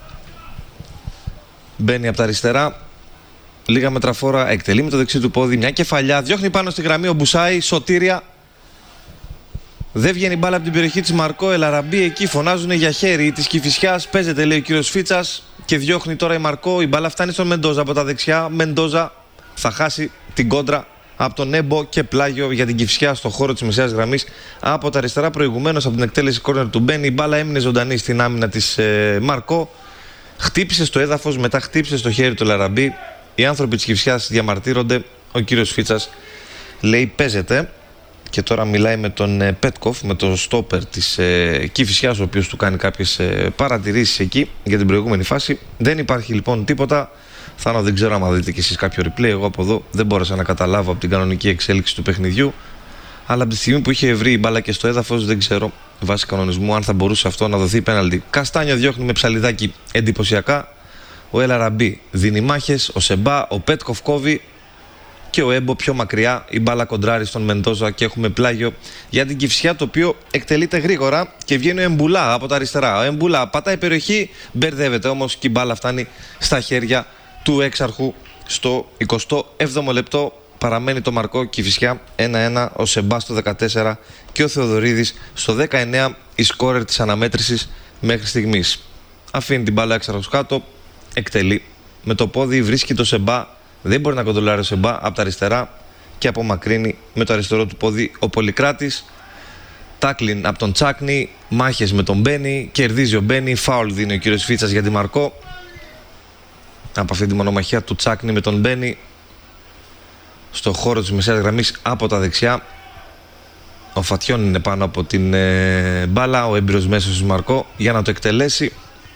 Μπαίνει από τα αριστερά. Λίγα μετραφόρα, εκτελεί με το δεξί του πόδι μια κεφαλιά, διώχνει πάνω στη γραμμή ο Μπουσάη, σωτήρια. Δεν βγαίνει μπάλα από την περιοχή της Μαρκό, Ελαραμπή εκεί, φωνάζουν για χέρι της Κηφισιάς. Παίζεται, λέει ο κύριος Φίτσας, και διώχνει τώρα η Μαρκό. Η μπάλα φτάνει στον Μεντόζα από τα δεξιά. Μεντόζα θα χάσει την κόντρα από τον Έμπο και πλάγιο για την Κηφισιά στο χώρο της μεσαίας γραμμής από τα αριστερά. Προηγουμένως από την εκτέλεση κόρνερ του Μπένι, η μπάλα έμεινε ζωντανή στην άμυνα της Μαρκό. Χτύπησε στο έδαφος, μετά χτύπησε στο χέρι του Ελαραμπή. Οι άνθρωποι της Κηφισιάς διαμαρτύρονται. Ο κύριος Φίτσας λέει παίζεται. Και τώρα μιλάει με τον Πέτκοφ, με τον στόπερ της Κηφισιάς, ο οποίος του κάνει κάποιες παρατηρήσεις εκεί για την προηγούμενη φάση. Δεν υπάρχει λοιπόν τίποτα. Θάνο, δεν ξέρω άμα δείτε κι εσείς κάποιο replay. Εγώ από εδώ δεν μπόρεσα να καταλάβω από την κανονική εξέλιξη του παιχνιδιού. Αλλά από τη στιγμή που είχε βρει η μπάλα και στο έδαφος, δεν ξέρω βάσει κανονισμού αν θα μπορούσε αυτό να δοθεί πέναλτι. Καστάνιο διώχνει με ψαλιδάκι εντυπωσιακά. Ο Ελαραμπή δίνει μάχες. Ο Σεμπά, ο Πέτκοφ κόβει. Και ο Έμπο πιο μακριά, η μπάλα κοντράρει στον Μεντόζα και έχουμε πλάγιο για την Κηφισιά, το οποίο εκτελείται γρήγορα και βγαίνει ο Εμπουλά από τα αριστερά. Ο Εμπουλά πατάει περιοχή, μπερδεύεται όμως και η μπάλα φτάνει στα χέρια του έξαρχου στο 27ο λεπτό. Παραμένει το Μαρκό Κηφισιά 1-1, ο Σεμπά στο 14 και ο Θεοδωρίδης στο 19, η σκόρερ της αναμέτρησης μέχρι στιγμής. Αφήνει την μπάλα έξαρχος κάτω, εκτελεί με το πόδι, βρίσκει το Σεμπά. Δεν μπορεί να κοντρολάρει ο Σεμπά από τα αριστερά και απομακρύνει με το αριστερό του πόδι ο Πολυκράτης. Τάκλιν από τον Τσάκνη, μάχες με τον Μπένι, κερδίζει ο Μπένι, φάουλ δίνει ο κύριος Φίτσας για τη Μαρκό. Από αυτή τη μονομαχία του Τσάκνη με τον Μπένι στο χώρο της μεσαίας γραμμής από τα δεξιά. Ο Φατιών είναι πάνω από την μπάλα, ο έμπειρος μέσος της Μαρκό για να το εκτελέσει.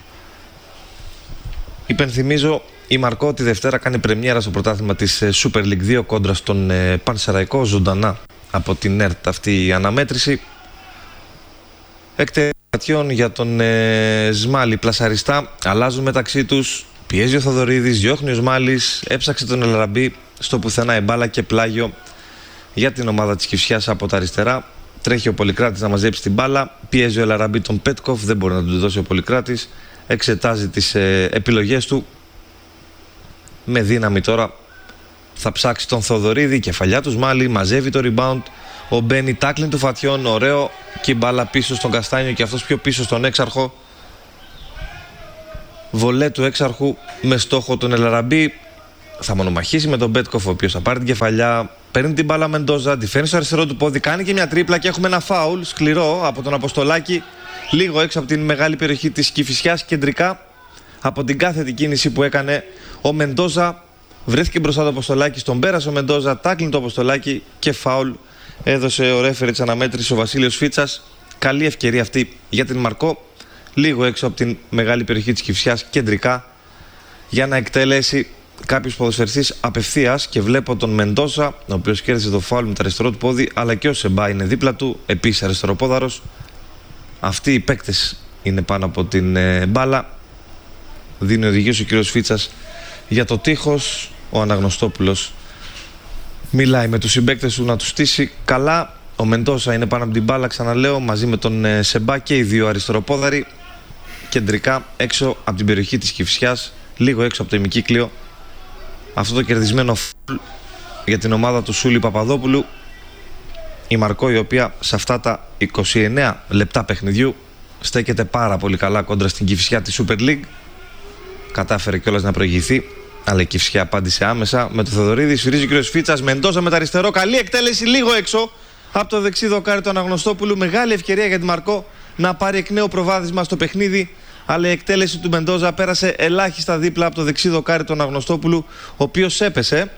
Υπενθυμίζω, η Μαρκό τη Δευτέρα κάνει πρεμιέρα στο πρωτάθλημα της Super League 2 κόντρα στον Πανσεραϊκό, ζωντανά από την ΕΡΤ αυτή η αναμέτρηση. Εκτελέσεων για τον Σμάλι πλασαριστά, αλλάζουν μεταξύ τους, πιέζει ο Θοδωρίδης, διώχνει ο Σμάλης, έψαξε τον Ελαραμπή, στο πουθενά η μπάλα και πλάγιο για την ομάδα της Κηφισιάς από τα αριστερά. Τρέχει ο Πολυκράτης να μαζέψει την μπάλα. Πιέζει ο Ελαραμπή τον Πέτκοφ. Δεν μπορεί να του δώσει ο Πολυκράτης. Εξετάζει τις επιλογές του. Με δύναμη τώρα θα ψάξει τον Θοδωρίδη. Κεφαλιά του Σμάλη. Μαζεύει το rebound. Ο Μπένι, τάκλιν του Φατιών. Ωραίο. Και η μπάλα πίσω στον Καστάνιο και αυτός πιο πίσω στον Έξαρχο. Βολέ του Έξαρχου με στόχο τον Ελαραμπή. Θα μονομαχήσει με τον Πέτκοφ, ο οποίος θα πάρει την κεφαλιά. Παίρνει την μπάλα Μεντόζα, τη φέρνει στο αριστερό του πόδι, κάνει και μια τρίπλα και έχουμε ένα φάουλ σκληρό από τον Αποστολάκη. Λίγο έξω από την μεγάλη περιοχή της Κηφισιάς, κεντρικά από την κάθετη κίνηση που έκανε ο Μεντόζα. Βρέθηκε μπροστά το Αποστολάκη, τον πέρασε ο Μεντόζα, τάκλιν το Αποστολάκη και φάουλ. Έδωσε ο ρέφερη της αναμέτρησης ο Βασίλειος Φίτσας. Καλή ευκαιρία αυτή για την Μαρκό. Λίγο έξω από την μεγάλη περιοχή της Κηφισιάς, κεντρικά, για να εκτελέσει κάποιος ποδοσφαιριστής απευθείας. Και βλέπω τον Μεντόζα, ο οποίος κέρδισε το φάουλ με το αριστερό του πόδι, αλλά και ο Σεμπά είναι δίπλα του, επίσης αριστεροπόδαρος. Αυτοί οι παίκτες είναι πάνω από την μπάλα. Δίνει οδηγίες ο κύριος Φίτσας για το τείχος. Ο Αναγνωστόπουλος μιλάει με τους συμπαίκτες του να τους στήσει καλά. Ο Μεντόζα είναι πάνω από την μπάλα, ξαναλέω, μαζί με τον Σεμπά και οι δύο αριστεροπόδαροι. Κεντρικά έξω από την περιοχή της Κηφισιάς, λίγο έξω από το ημικύκλιο. Αυτό το κερδισμένο φουλ για την ομάδα του Σούλη Παπαδόπουλου. Η Μαρκό, η οποία σε αυτά τα 29 λεπτά παιχνιδιού στέκεται πάρα πολύ καλά κόντρα στην Κηφισιά της Super League. Κατάφερε κιόλας να προηγηθεί, αλλά η Κηφισιά απάντησε άμεσα με το Θοδωρίδη. Σφυρίζει ο κ. Φίτσας, Μεντόζα με τα αριστερό. Καλή εκτέλεση λίγο έξω από το δεξί δοκάρι του Αναγνωστόπουλου. Μεγάλη ευκαιρία για τη Μαρκό να πάρει εκ νέου προβάδισμα στο παιχνίδι. Αλλά η εκτέλεση του Μεντόζα πέρασε ελάχιστα δίπλα από το δεξί δοκάρι του Αναγνωστόπουλου, ο οποίος έπεσε.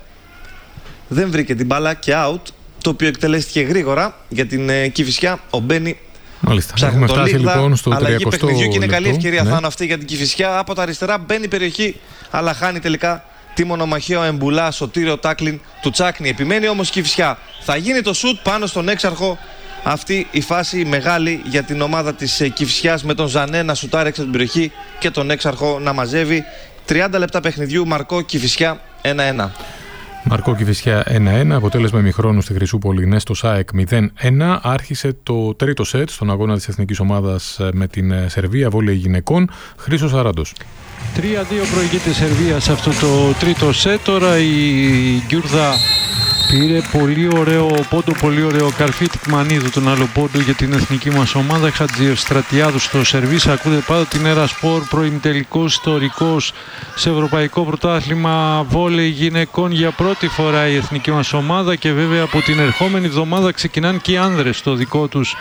Δεν βρήκε την μπάλα και out, το οποίο εκτελέστηκε γρήγορα για την Κηφισιά. Ο Μπένι ψάχνει το Λίγδα, λοιπόν στο αλλαγή παιχνιδιού και είναι καλή ευκαιρία θα είναι αυτή για την Κηφισιά. Από τα αριστερά μπαίνει περιοχή, αλλά χάνει τελικά τη μονομαχία ο Εμπουλά, σωτήριο τάκλιν του Τσάκνη. Επιμένει όμως η Κηφισιά. Θα γίνει το σουτ πάνω στον Έξαρχο. Αυτή η φάση μεγάλη για την ομάδα της Κηφισιάς, με τον Ζανέ να σουτάρει έξω από την περιοχή και τον Έξαρχο να μαζεύει. 30 λεπτά παιχνιδιού, Μαρκό Κηφισιά 1-1. Μαρκό Κηφισιά 1-1, αποτέλεσμα ημιχρόνου στη Χρυσούπολη Νέστος ΑΕΚ 0-1. Άρχισε το τρίτο σετ στον αγώνα της εθνικής ομάδας με την Σερβία, βόλεϊ γυναικών. Χρήστος Αράντος. 3-2 προηγείται η Σερβία σε αυτό το τρίτο σετ. Τώρα η Γκιούρδα πήρε πολύ ωραίο πόντο, πολύ ωραίο καρφί Τικμανίδου, τον άλλο πόντο για την εθνική μας ομάδα. Χατζηστρατιάδου στο σερβίς. Ακούτε πάντα την Έρα Σπορ, προημιτελικός ιστορικός σε ευρωπαϊκό πρωτάθλημα βόλεϊ γυναικών για πρώτη φορά η εθνική μας ομάδα, και βέβαια από την ερχόμενη εβδομάδα ξεκινάνε και οι άνδρες στο δικό τους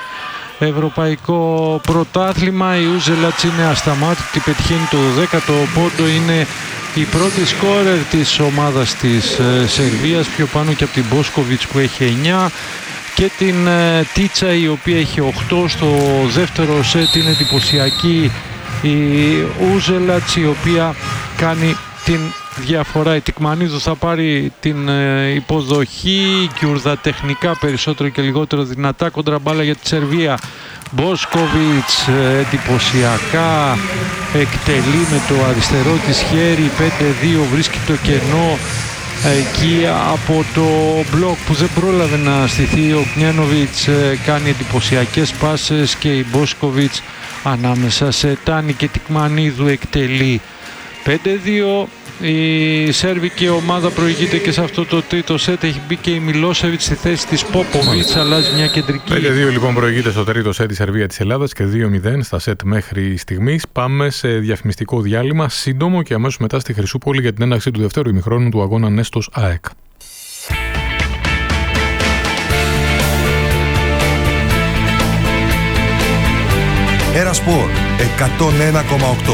ευρωπαϊκό πρωτάθλημα. Η Ούζελατς είναι ασταμάτητη, πετυχαίνει το 12ο πόντο, είναι η πρώτη σκόρερ της ομάδας της Σερβίας, πιο πάνω και από την Μπόσκοβιτς που έχει 9, και την Τίτσα η οποία έχει 8 στο δεύτερο σετ. Είναι εντυπωσιακή η Ούζελατς, η οποία κάνει την διαφορά. Η Τικμανίδου θα πάρει την υποδοχή, Γκιούρδα τεχνικά περισσότερο και λιγότερο δυνατά, κοντραμπάλα για τη Σερβία. Μπόσκοβιτς εντυπωσιακά εκτελεί με το αριστερό της χέρι, 5-2, βρίσκει το κενό εκεί από το μπλοκ που δεν πρόλαβε να στηθεί. Ο Κνιάνοβιτς κάνει εντυπωσιακές πάσες και η Μπόσκοβιτς ανάμεσα σε Τάνη και Τικμανίδου εκτελεί. 5-2. Η σέρβικη ομάδα προηγείται και σε αυτό το τρίτο σετ. Έχει μπει και η Μιλόσεβιτς στη θέση της Πόποβιτς, αλλάζει μια κεντρική. 5-2 λοιπόν προηγείται στο τρίτο σετ η Σερβία της Ελλάδας και 2-0 στα σετ μέχρι στιγμής. Πάμε σε διαφημιστικό διάλειμμα σύντομο και αμέσως μετά στη Χρυσούπολη για την έναρξη του δευτέρου ημιχρόνου του αγώνα Νέστος ΑΕΚ. Έρα Σπορ 101,8.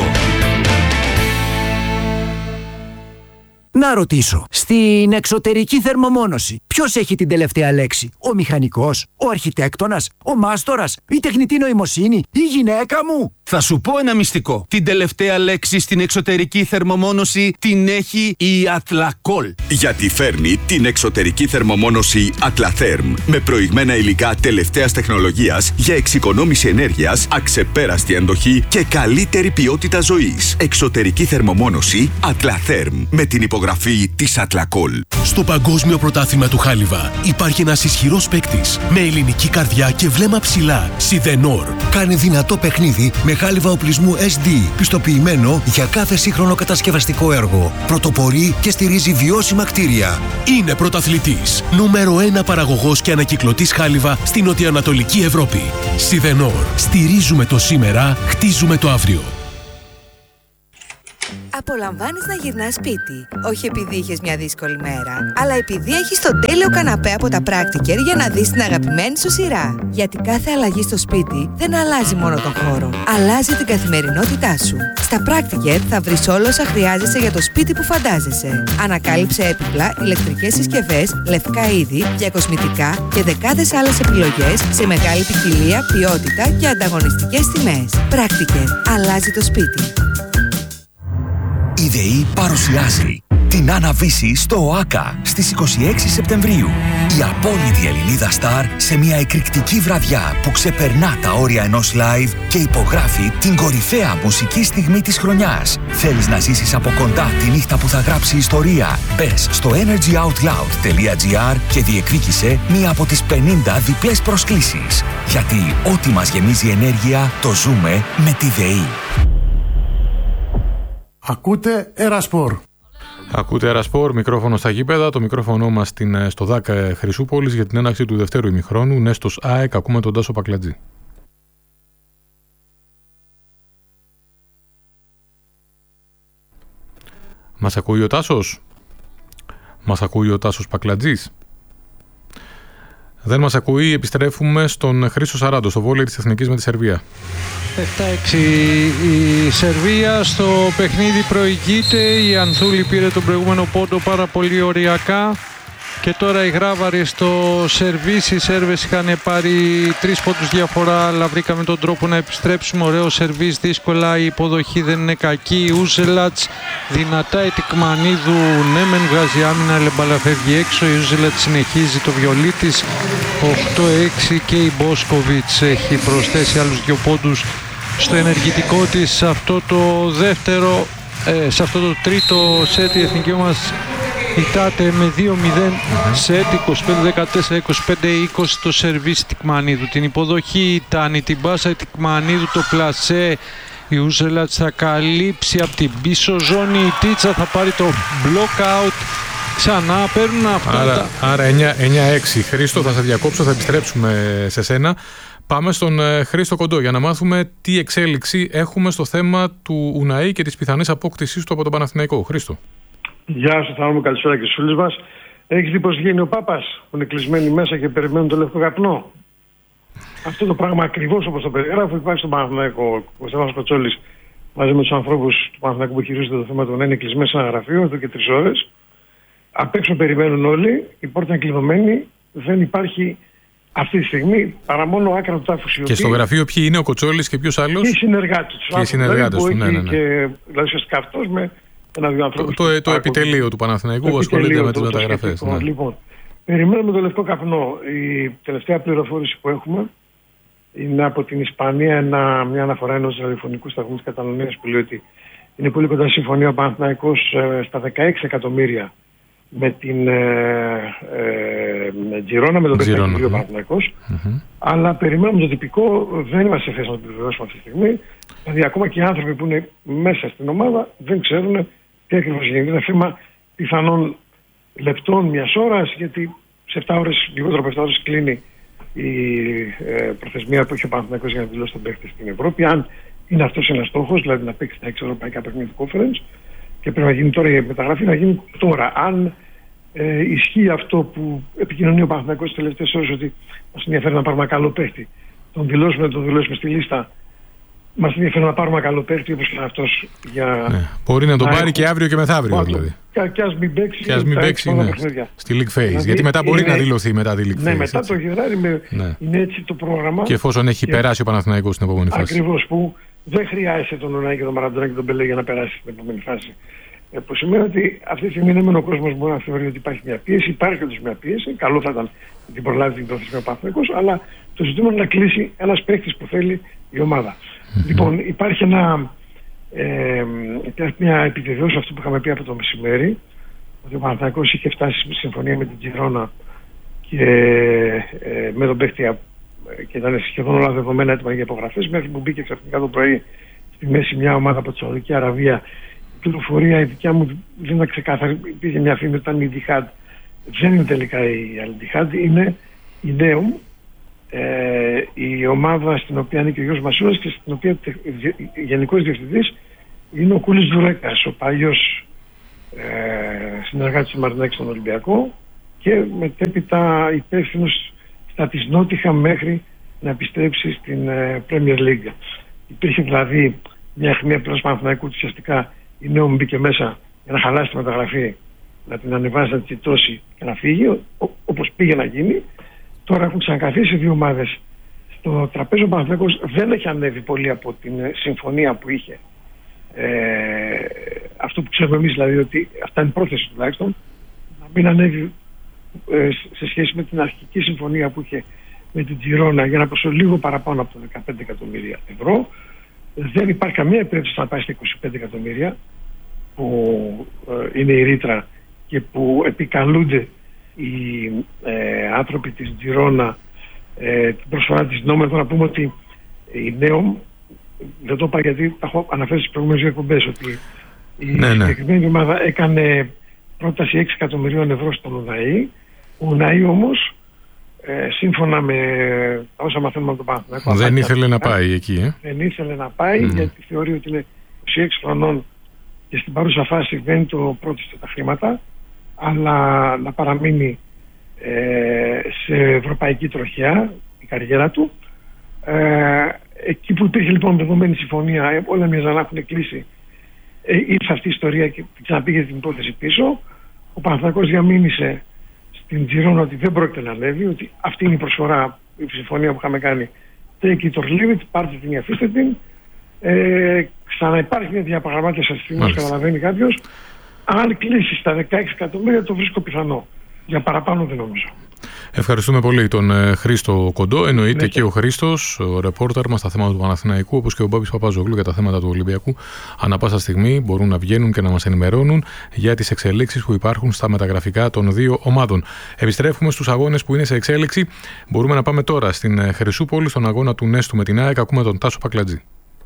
Να ρωτήσω, στην εξωτερική θερμομόνωση ποιος έχει την τελευταία λέξη? Ο μηχανικός, ο αρχιτέκτονας, ο μάστορας, η τεχνητή νοημοσύνη, η γυναίκα μου? Θα σου πω ένα μυστικό. Την τελευταία λέξη στην εξωτερική θερμομόνωση την έχει η Ατλακόλ. Γιατί φέρνει την εξωτερική θερμομόνωση Atlatherm με προηγμένα υλικά τελευταίας τεχνολογίας για εξοικονόμηση ενέργειας, αξεπέραστη αντοχή και καλύτερη ποιότητα ζωής. Εξωτερική θερμομόνωση Atlatherm με την υπογραφή της Ατλακόλ. Στο Παγκόσμιο Πρωτάθλημα του Χάλιβα υπάρχει ένας ισχυρός παίκτης με ελληνική καρδιά και βλέμμα ψηλά. Σιδενόρ. Κάνει δυνατό παιχνίδι με χάλιβα οπλισμού SD, πιστοποιημένο για κάθε σύγχρονο κατασκευαστικό έργο. Πρωτοπορεί και στηρίζει βιώσιμα κτίρια. Είναι πρωταθλητής. Νούμερο 1 παραγωγός και ανακυκλωτής χάλιβα στην νοτιοανατολική Ευρώπη. Σιδενόρ. Στηρίζουμε το σήμερα, χτίζουμε το αύριο. Απολαμβάνεις να γυρνάς σπίτι, όχι επειδή είχες μια δύσκολη μέρα, αλλά επειδή έχεις τον τέλειο καναπέ από τα Practiker για να δεις την αγαπημένη σου σειρά. Γιατί κάθε αλλαγή στο σπίτι δεν αλλάζει μόνο τον χώρο, αλλάζει την καθημερινότητά σου. Στα Practiker θα βρεις όλα όσα χρειάζεσαι για το σπίτι που φαντάζεσαι. Ανακάλυψε έπιπλα, ηλεκτρικές συσκευές, λευκά είδη, διακοσμητικά και δεκάδες άλλες επιλογές σε μεγάλη ποικιλία, ποιότητα και ανταγωνιστικές τιμές. Practiker. Αλλάζει το σπίτι. Η ΔΕΗ παρουσιάζει την Άννα-Βύση στο ΟΑΚΑ στις 26 Σεπτεμβρίου. Η απόλυτη Ελληνίδα στάρ σε μια εκρηκτική βραδιά που ξεπερνά τα όρια ενός live και υπογράφει την κορυφαία μουσική στιγμή της χρονιάς. Θέλεις να ζήσεις από κοντά τη νύχτα που θα γράψει ιστορία? Μπες στο energyoutloud.gr και διεκδίκησε μία από τις 50 διπλές προσκλήσεις. Γιατί ό,τι μας γεμίζει ενέργεια το ζούμε με τη ΔΕΗ. Ακούτε Ερασπορ. Ακούτε Ερασπορ, μικρόφωνο στα γήπεδα. Το μικρόφωνο μας στο ΔΑΚ Χρυσούπολης για την έναρξη του δευτέρου ημιχρόνου. Νέστος ΑΕΚ, ακούμε τον Τάσο Πακλατζή. Μας ακούει ο Τάσος? Μας ακούει ο Τάσος Πακλατζής? Δεν μας ακούει, επιστρέφουμε στον Χρήστο Σαράντο, στο βόλεϊ της Εθνικής με τη Σερβία. 7-6 η Σερβία, στο παιχνίδι προηγείται, η Ανθούλη πήρε τον προηγούμενο πόντο πάρα πολύ οριακά και τώρα οι Γράβαροι στο σερβίς, οι Σέρβες είχαν πάρει 3 πόντους διαφορά, αλλά βρήκαμε τον τρόπο να επιστρέψουμε. Ωραίο σερβίς, δύσκολα, η υποδοχή δεν είναι κακή. Ούζελατς δυνατά, η Τικμανίδου ναι μεν βγάζει άμυνα, αλλά μπάλα φεύγει έξω. Η Ούζελατς συνεχίζει το βιολί της, 8-6 και η Μπόσκοβιτς έχει προσθέσει άλλους 2 πόντους στο ενεργητικό της. Σε αυτό το δεύτερο, σε αυτό το τρίτο σετ η εθνική μας ητάται με 2-0 σετ, 25-14, 25-20 το σερβίς Τικμανίδου. Την υποδοχή ήταν την πάσα Τικμανίδου, το πλασέ. Η Ούζελατς θα καλύψει από την πίσω ζώνη, η Τίτσα θα πάρει το block out. Ξανά παίρνουν αυτά. Άρα 9-6. Χρήστο, θα σε διακόψω, θα επιστρέψουμε σε σένα. Πάμε στον Χρήστο Κοντό για να μάθουμε τι εξέλιξη έχουμε στο θέμα του Ουναή και της πιθανής απόκτησής του από τον Παναθηναϊκό. Χρήστο. Γεια σας, θα μου καλησπέρα και στους φίλους μας. Έχεις δει πως βγαίνει ο Πάπας που είναι κλεισμένοι μέσα και περιμένουν το λευκό καπνό? Αυτό το πράγμα ακριβώς όπως το περιγράφω υπάρχει στον Παναθηναϊκό. Ο Στέφανος Κοτσόλης μαζί με τους ανθρώπους του Παναθηναϊκού που χειρίζονται το θέμα του να είναι κλεισμένοι σε ένα γραφείο εδώ και 3 ώρες. Απ' έξω περιμένουν όλοι, η πόρτα είναι κλειδωμένη, δεν υπάρχει αυτή τη στιγμή παρά μόνο άκρα του τάφου. Και στο γραφείο ποιοι είναι ο Κοτσόλης και ποιος άλλος? Και οι συνεργάτες του. Και οι συνεργάτες του, ναι. Και, δηλαδή ουσιαστικά αυτός με ένα-δύο ανθρώπους. Το επιτελείο του Παναθηναϊκού που ασχολείται με τις μεταγραφές. Ναι. Λοιπόν, περιμένουμε το λευκό καπνό. Η τελευταία πληροφόρηση που έχουμε είναι από την Ισπανία μια αναφορά ενός ραδιοφωνικού σταθμού της Καταλωνίας που λέει ότι είναι πολύ κοντά συμφωνία ο Παναθηναϊκός στα 16 εκατομμύρια με την Τζιρόνα, με τον Πετράκη ο Παναθηναϊκός. Αλλά περιμένουμε το τυπικό, δεν είμαστε σε θέση να το επιβεβαιώσουμε αυτή τη στιγμή. Δηλαδή ακόμα και οι άνθρωποι που είναι μέσα στην ομάδα δεν ξέρουν τι ακριβώς γίνεται. Είναι θέμα πιθανών λεπτών, μιας ώρας, γιατί σε 7 ώρες, λιγότερο από 7 ώρες κλείνει η προθεσμία που έχει ο Παναθηναϊκός για να δηλώσει τον παίκτη στην Ευρώπη. Αν είναι αυτός ένας στόχος, δηλαδή να παίξει τα 6 ευρωπαϊκά παιχνίδια conference, και πρέπει να γίνει τώρα η μεταγραφή, να γίνει τώρα. Αν ισχύει αυτό που επικοινωνεί ο Παναθηναϊκός τις τελευταίες ώρες, ότι μας ενδιαφέρει να πάρουμε ένα καλό παίκτη, τον δηλώσουμε στη λίστα, μας ενδιαφέρει να πάρουμε ένα καλό παίκτη όπως και αυτός. Για μπορεί να τον πάρει και αύριο και μεθαύριο δηλαδή. Και ας μην παίξει, στη League Phase. Γιατί μετά μπορεί να δηλωθεί μετά τη League Phase. Ναι, μετά το Γενάρη είναι έτσι το πρόγραμμα. Και εφόσον έχει περάσει ο Παναθηναϊκός στην επόμενη φάση. Ακριβώς, που δεν χρειάζεται τον Ουνάη και τον Μαραντόνα και τον Πελέ για να περάσει στην επόμενη φάση. Που σημαίνει ότι αυτή τη στιγμή ο κόσμος μπορεί να θεωρεί ότι υπάρχει μια πίεση, υπάρχει όντως μια πίεση. Καλό θα ήταν να την προλάβει την προθεσμία ο Παναθηναϊκός, αλλά το ζητούμενο είναι να κλείσει ένας παίκτης που θέλει η ομάδα. Λοιπόν, υπάρχει μια επιβεβαίωση αυτό που είχαμε πει από το μεσημέρι, ότι ο Παναθηναϊκός είχε φτάσει στη συμφωνία με την Τζιρόνα και με τον παίκτη και ήταν σχεδόν όλα δεδομένα έτοιμα για υπογραφές, μέχρι που μπήκε ξαφνικά το πρωί στη μέση μια ομάδα από τη Σαουδική Αραβία. Η πληροφορία η δικιά μου δεν ήταν ξεκάθαρη. Υπήρχε μια φήμη ότι ήταν η Ντιχάντ. Δεν είναι τελικά η άλλη Ντιχάντ, είναι η Νέομ, η ομάδα στην οποία είναι και ο Γιώργος Μασούρας και στην οποία γενικός διευθυντής είναι ο Κούλης Δουρέκας, ο παλιός συνεργάτης του Μαρινάκη στον Ολυμπιακό και μετέπειτα υπεύθυνος στα της Νότιχα μέχρι να επιστρέψει στην Premier League. Υπήρχε δηλαδή μια αιχμία πλήρως Παναθηναϊκού, ουσιαστικά η Νέο μπήκε μέσα για να χαλάσει τη μεταγραφή, να την ανεβάσει, να την τσιτώσει και να φύγει, όπως πήγε να γίνει. Τώρα έχουν ξανακαθίσει δύο ομάδες στο τραπέζι. Ο Παναθηναϊκός δεν έχει ανέβει πολύ από την συμφωνία που είχε. Αυτό που ξέρουμε εμείς δηλαδή, ότι αυτά είναι πρόθεση τουλάχιστον, να μην ανέβει σε σχέση με την αρχική συμφωνία που είχε με την Τζιρόνα για να προσφέρει λίγο παραπάνω από τα 15 εκατομμύρια ευρώ. Δεν υπάρχει καμία περίπτωση να πάει στα 25 εκατομμύρια που είναι η ρήτρα και που επικαλούνται οι άνθρωποι της Τζιρόνα την προσφορά της Νόμερ. Να πούμε ότι η Νέομ, δεν το είπα γιατί τα έχω αναφέρει στις προηγούμενες δύο εκπομπές, ότι η συγκεκριμένη ομάδα έκανε πρόταση 6 εκατομμυρίων ευρώ στον Ουναή. Ο Ουναή όμως, σύμφωνα με όσα μαθαίνουμε από τον Παναθηναϊκό, δεν ήθελε να πάει εκεί. Δεν ήθελε να πάει γιατί θεωρεί ότι είναι 26 χρονών και στην παρούσα φάση δεν είναι το πρώτο στα χρήματα, αλλά να παραμείνει σε ευρωπαϊκή τροχιά η καριέρα του. Εκεί που υπήρχε λοιπόν δεδομένη συμφωνία, όλα μοιάζαν να έχουν κλείσει, ήρθε αυτή η ιστορία και ξαναπήγε την υπόθεση πίσω. Ο Παναθηναϊκός διαμήνυσε στην Τζιρόνα ότι δεν πρόκειται να ανέβει, ότι αυτή είναι η προσφορά, η συμφωνία που είχαμε κάνει. Take it or leave it, πάρτε την ή αφήστε την. Ξαναυπάρχει μια διαπραγμάτευση αυτή τη στιγμή, καταλαβαίνει κάποιος. Αν κλείσει στα 16 εκατομμύρια, το βρίσκω πιθανό. Για παραπάνω δεν νομίζω. Ευχαριστούμε πολύ τον Χρήστο Κοντό. Εννοείται και ο Χρήστος, ο ρεπόρτερ μας στα θέματα του Παναθηναϊκού, όπως και ο Μπάμπης Παπαζόγλου για τα θέματα του Ολυμπιακού. Ανά πάσα στιγμή μπορούν να βγαίνουν και να μας ενημερώνουν για τις εξελίξεις που υπάρχουν στα μεταγραφικά των δύο ομάδων. Επιστρέφουμε στους αγώνες που είναι σε εξέλιξη. Μπορούμε να πάμε τώρα στην Χρυσούπολη, στον αγώνα του Νέστου με την ΑΕΚ. Ακούμε τον Τάσο Πακλατζή.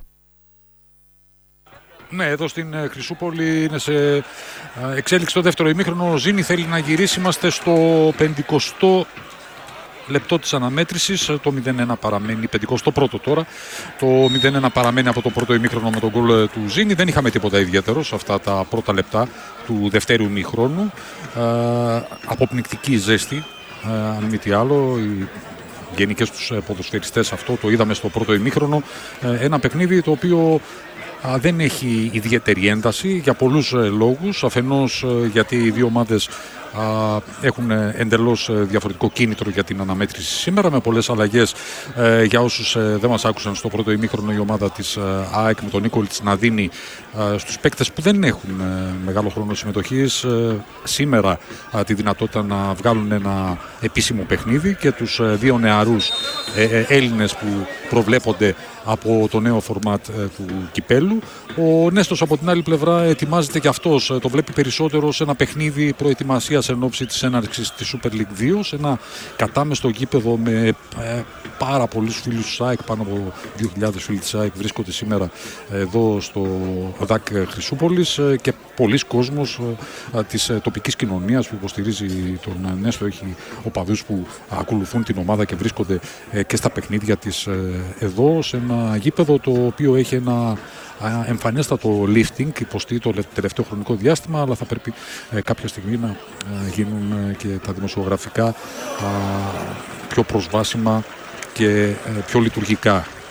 Ναι, εδώ στην Χρυσούπολη είναι σε εξέλιξη το δεύτερο ημίχρονο. Ο Ζήνη θέλει να γυρίσει. Είμαστε στο 50ο λεπτό της αναμέτρησης. Το 0-1 παραμένει, 51ο τώρα. Το 0-1 παραμένει από το πρώτο ημίχρονο με τον γκολ του Ζήνη. Δεν είχαμε τίποτα ιδιαίτερο σε αυτά τα πρώτα λεπτά του δευτέρου ημίχρονου. Αποπνικτική ζέστη, αν μη τι άλλο. Γενικές τους ποδοσφαιριστές, αυτό το είδαμε στο πρώτο ημίχρονο. Ένα παιχνίδι το οποίο δεν έχει ιδιαίτερη ένταση για πολλούς λόγους. Αφενός γιατί οι δύο ομάδες έχουν εντελώς διαφορετικό κίνητρο για την αναμέτρηση σήμερα, με πολλές αλλαγές. Για όσους δεν μας άκουσαν, στο πρώτο ημίχρονο η ομάδα της ΑΕΚ με τον Νίκολιτς να δίνει στους παίκτες που δεν έχουν μεγάλο χρόνο συμμετοχής σήμερα τη δυνατότητα να βγάλουν ένα επίσημο παιχνίδι, και τους δύο νεαρούς Έλληνες που προβλέπονται από το νέο φορμάτ του κυπέλου. Ο Νέστος από την άλλη πλευρά ετοιμάζεται και αυτός, το βλέπει περισσότερο σε ένα παιχνίδι προετοιμασίας εν ώψη της έναρξης της Super League 2, σε ένα κατάμεστο γήπεδο με πάρα πολλούς φίλους της ΑΕΚ, πάνω από 2.000 φίλοι της ΑΕΚ βρίσκονται σήμερα εδώ στο ΔΑΚ Χρυσούπολης, και πολλοί κόσμος της τοπικής κοινωνίας που υποστηρίζει τον Νέστο. Έχει οπαδούς που ακολουθούν την ομάδα και βρίσκονται και στα παιχνίδια της εδώ, σε ένα γήπεδο το οποίο έχει ένα εμφανέστατο lifting υποστεί το τελευταίο χρονικό διάστημα, αλλά θα πρέπει κάποια στιγμή να γίνουν και τα δημοσιογραφικά πιο προσβάσιμα και πιο λειτουργικά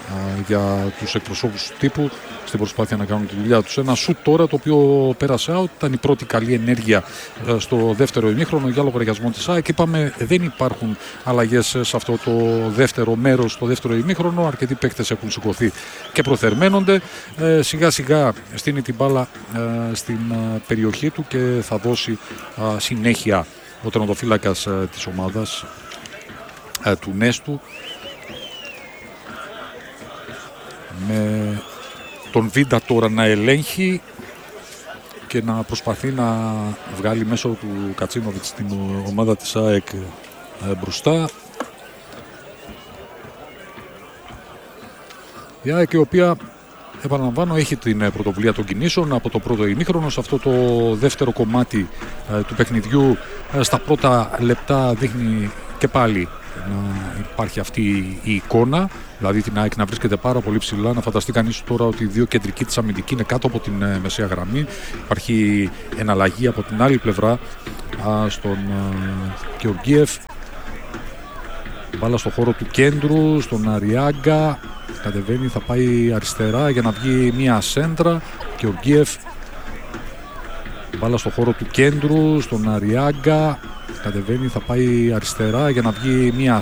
για τους εκπροσώπους τύπου στην προσπάθεια να κάνουν τη δουλειά τους. Ένα σουτ τώρα το οποίο πέρασε out, ήταν η πρώτη καλή ενέργεια στο δεύτερο ημίχρονο για λογαριασμό της ΑΕΚ. Είπαμε δεν υπάρχουν αλλαγές σε αυτό το δεύτερο μέρος, στο δεύτερο ημίχρονο. Αρκετοί παίκτες έχουν σηκωθεί και προθερμαίνονται. Σιγά σιγά στείνει την μπάλα στην περιοχή του και θα δώσει συνέχεια ο τερματοφύλακας της ομάδας του Νέστου, με τον Βίντα τώρα να ελέγχει και να προσπαθεί να βγάλει μέσω του Κατσίνοβιτς την ομάδα της ΑΕΚ μπροστά. Η ΑΕΚ, η οποία, επαναλαμβάνω, έχει την πρωτοβουλία των κινήσεων από το πρώτο ημίχρονο. Σε αυτό το δεύτερο κομμάτι του παιχνιδιού, στα πρώτα λεπτά δείχνει και πάλι να υπάρχει αυτή η εικόνα, δηλαδή την ΑΕΚ να βρίσκεται πάρα πολύ ψηλά. Να φανταστεί κανείς τώρα ότι οι δύο κεντρικοί της αμυντικοί είναι κάτω από την μεσαία γραμμή. Υπάρχει εναλλαγή από την άλλη πλευρά στον Γεωργίεφ. Μπάλα στο χώρο του κέντρου, στον Αριάγκα. Κατεβαίνει, θα πάει αριστερά για να βγει μια σέντρα. Γεωργίεφ. Μπάλα στο χώρο του κέντρου, στον Αριάγκα. Κατεβαίνει, θα πάει αριστερά για να βγει μια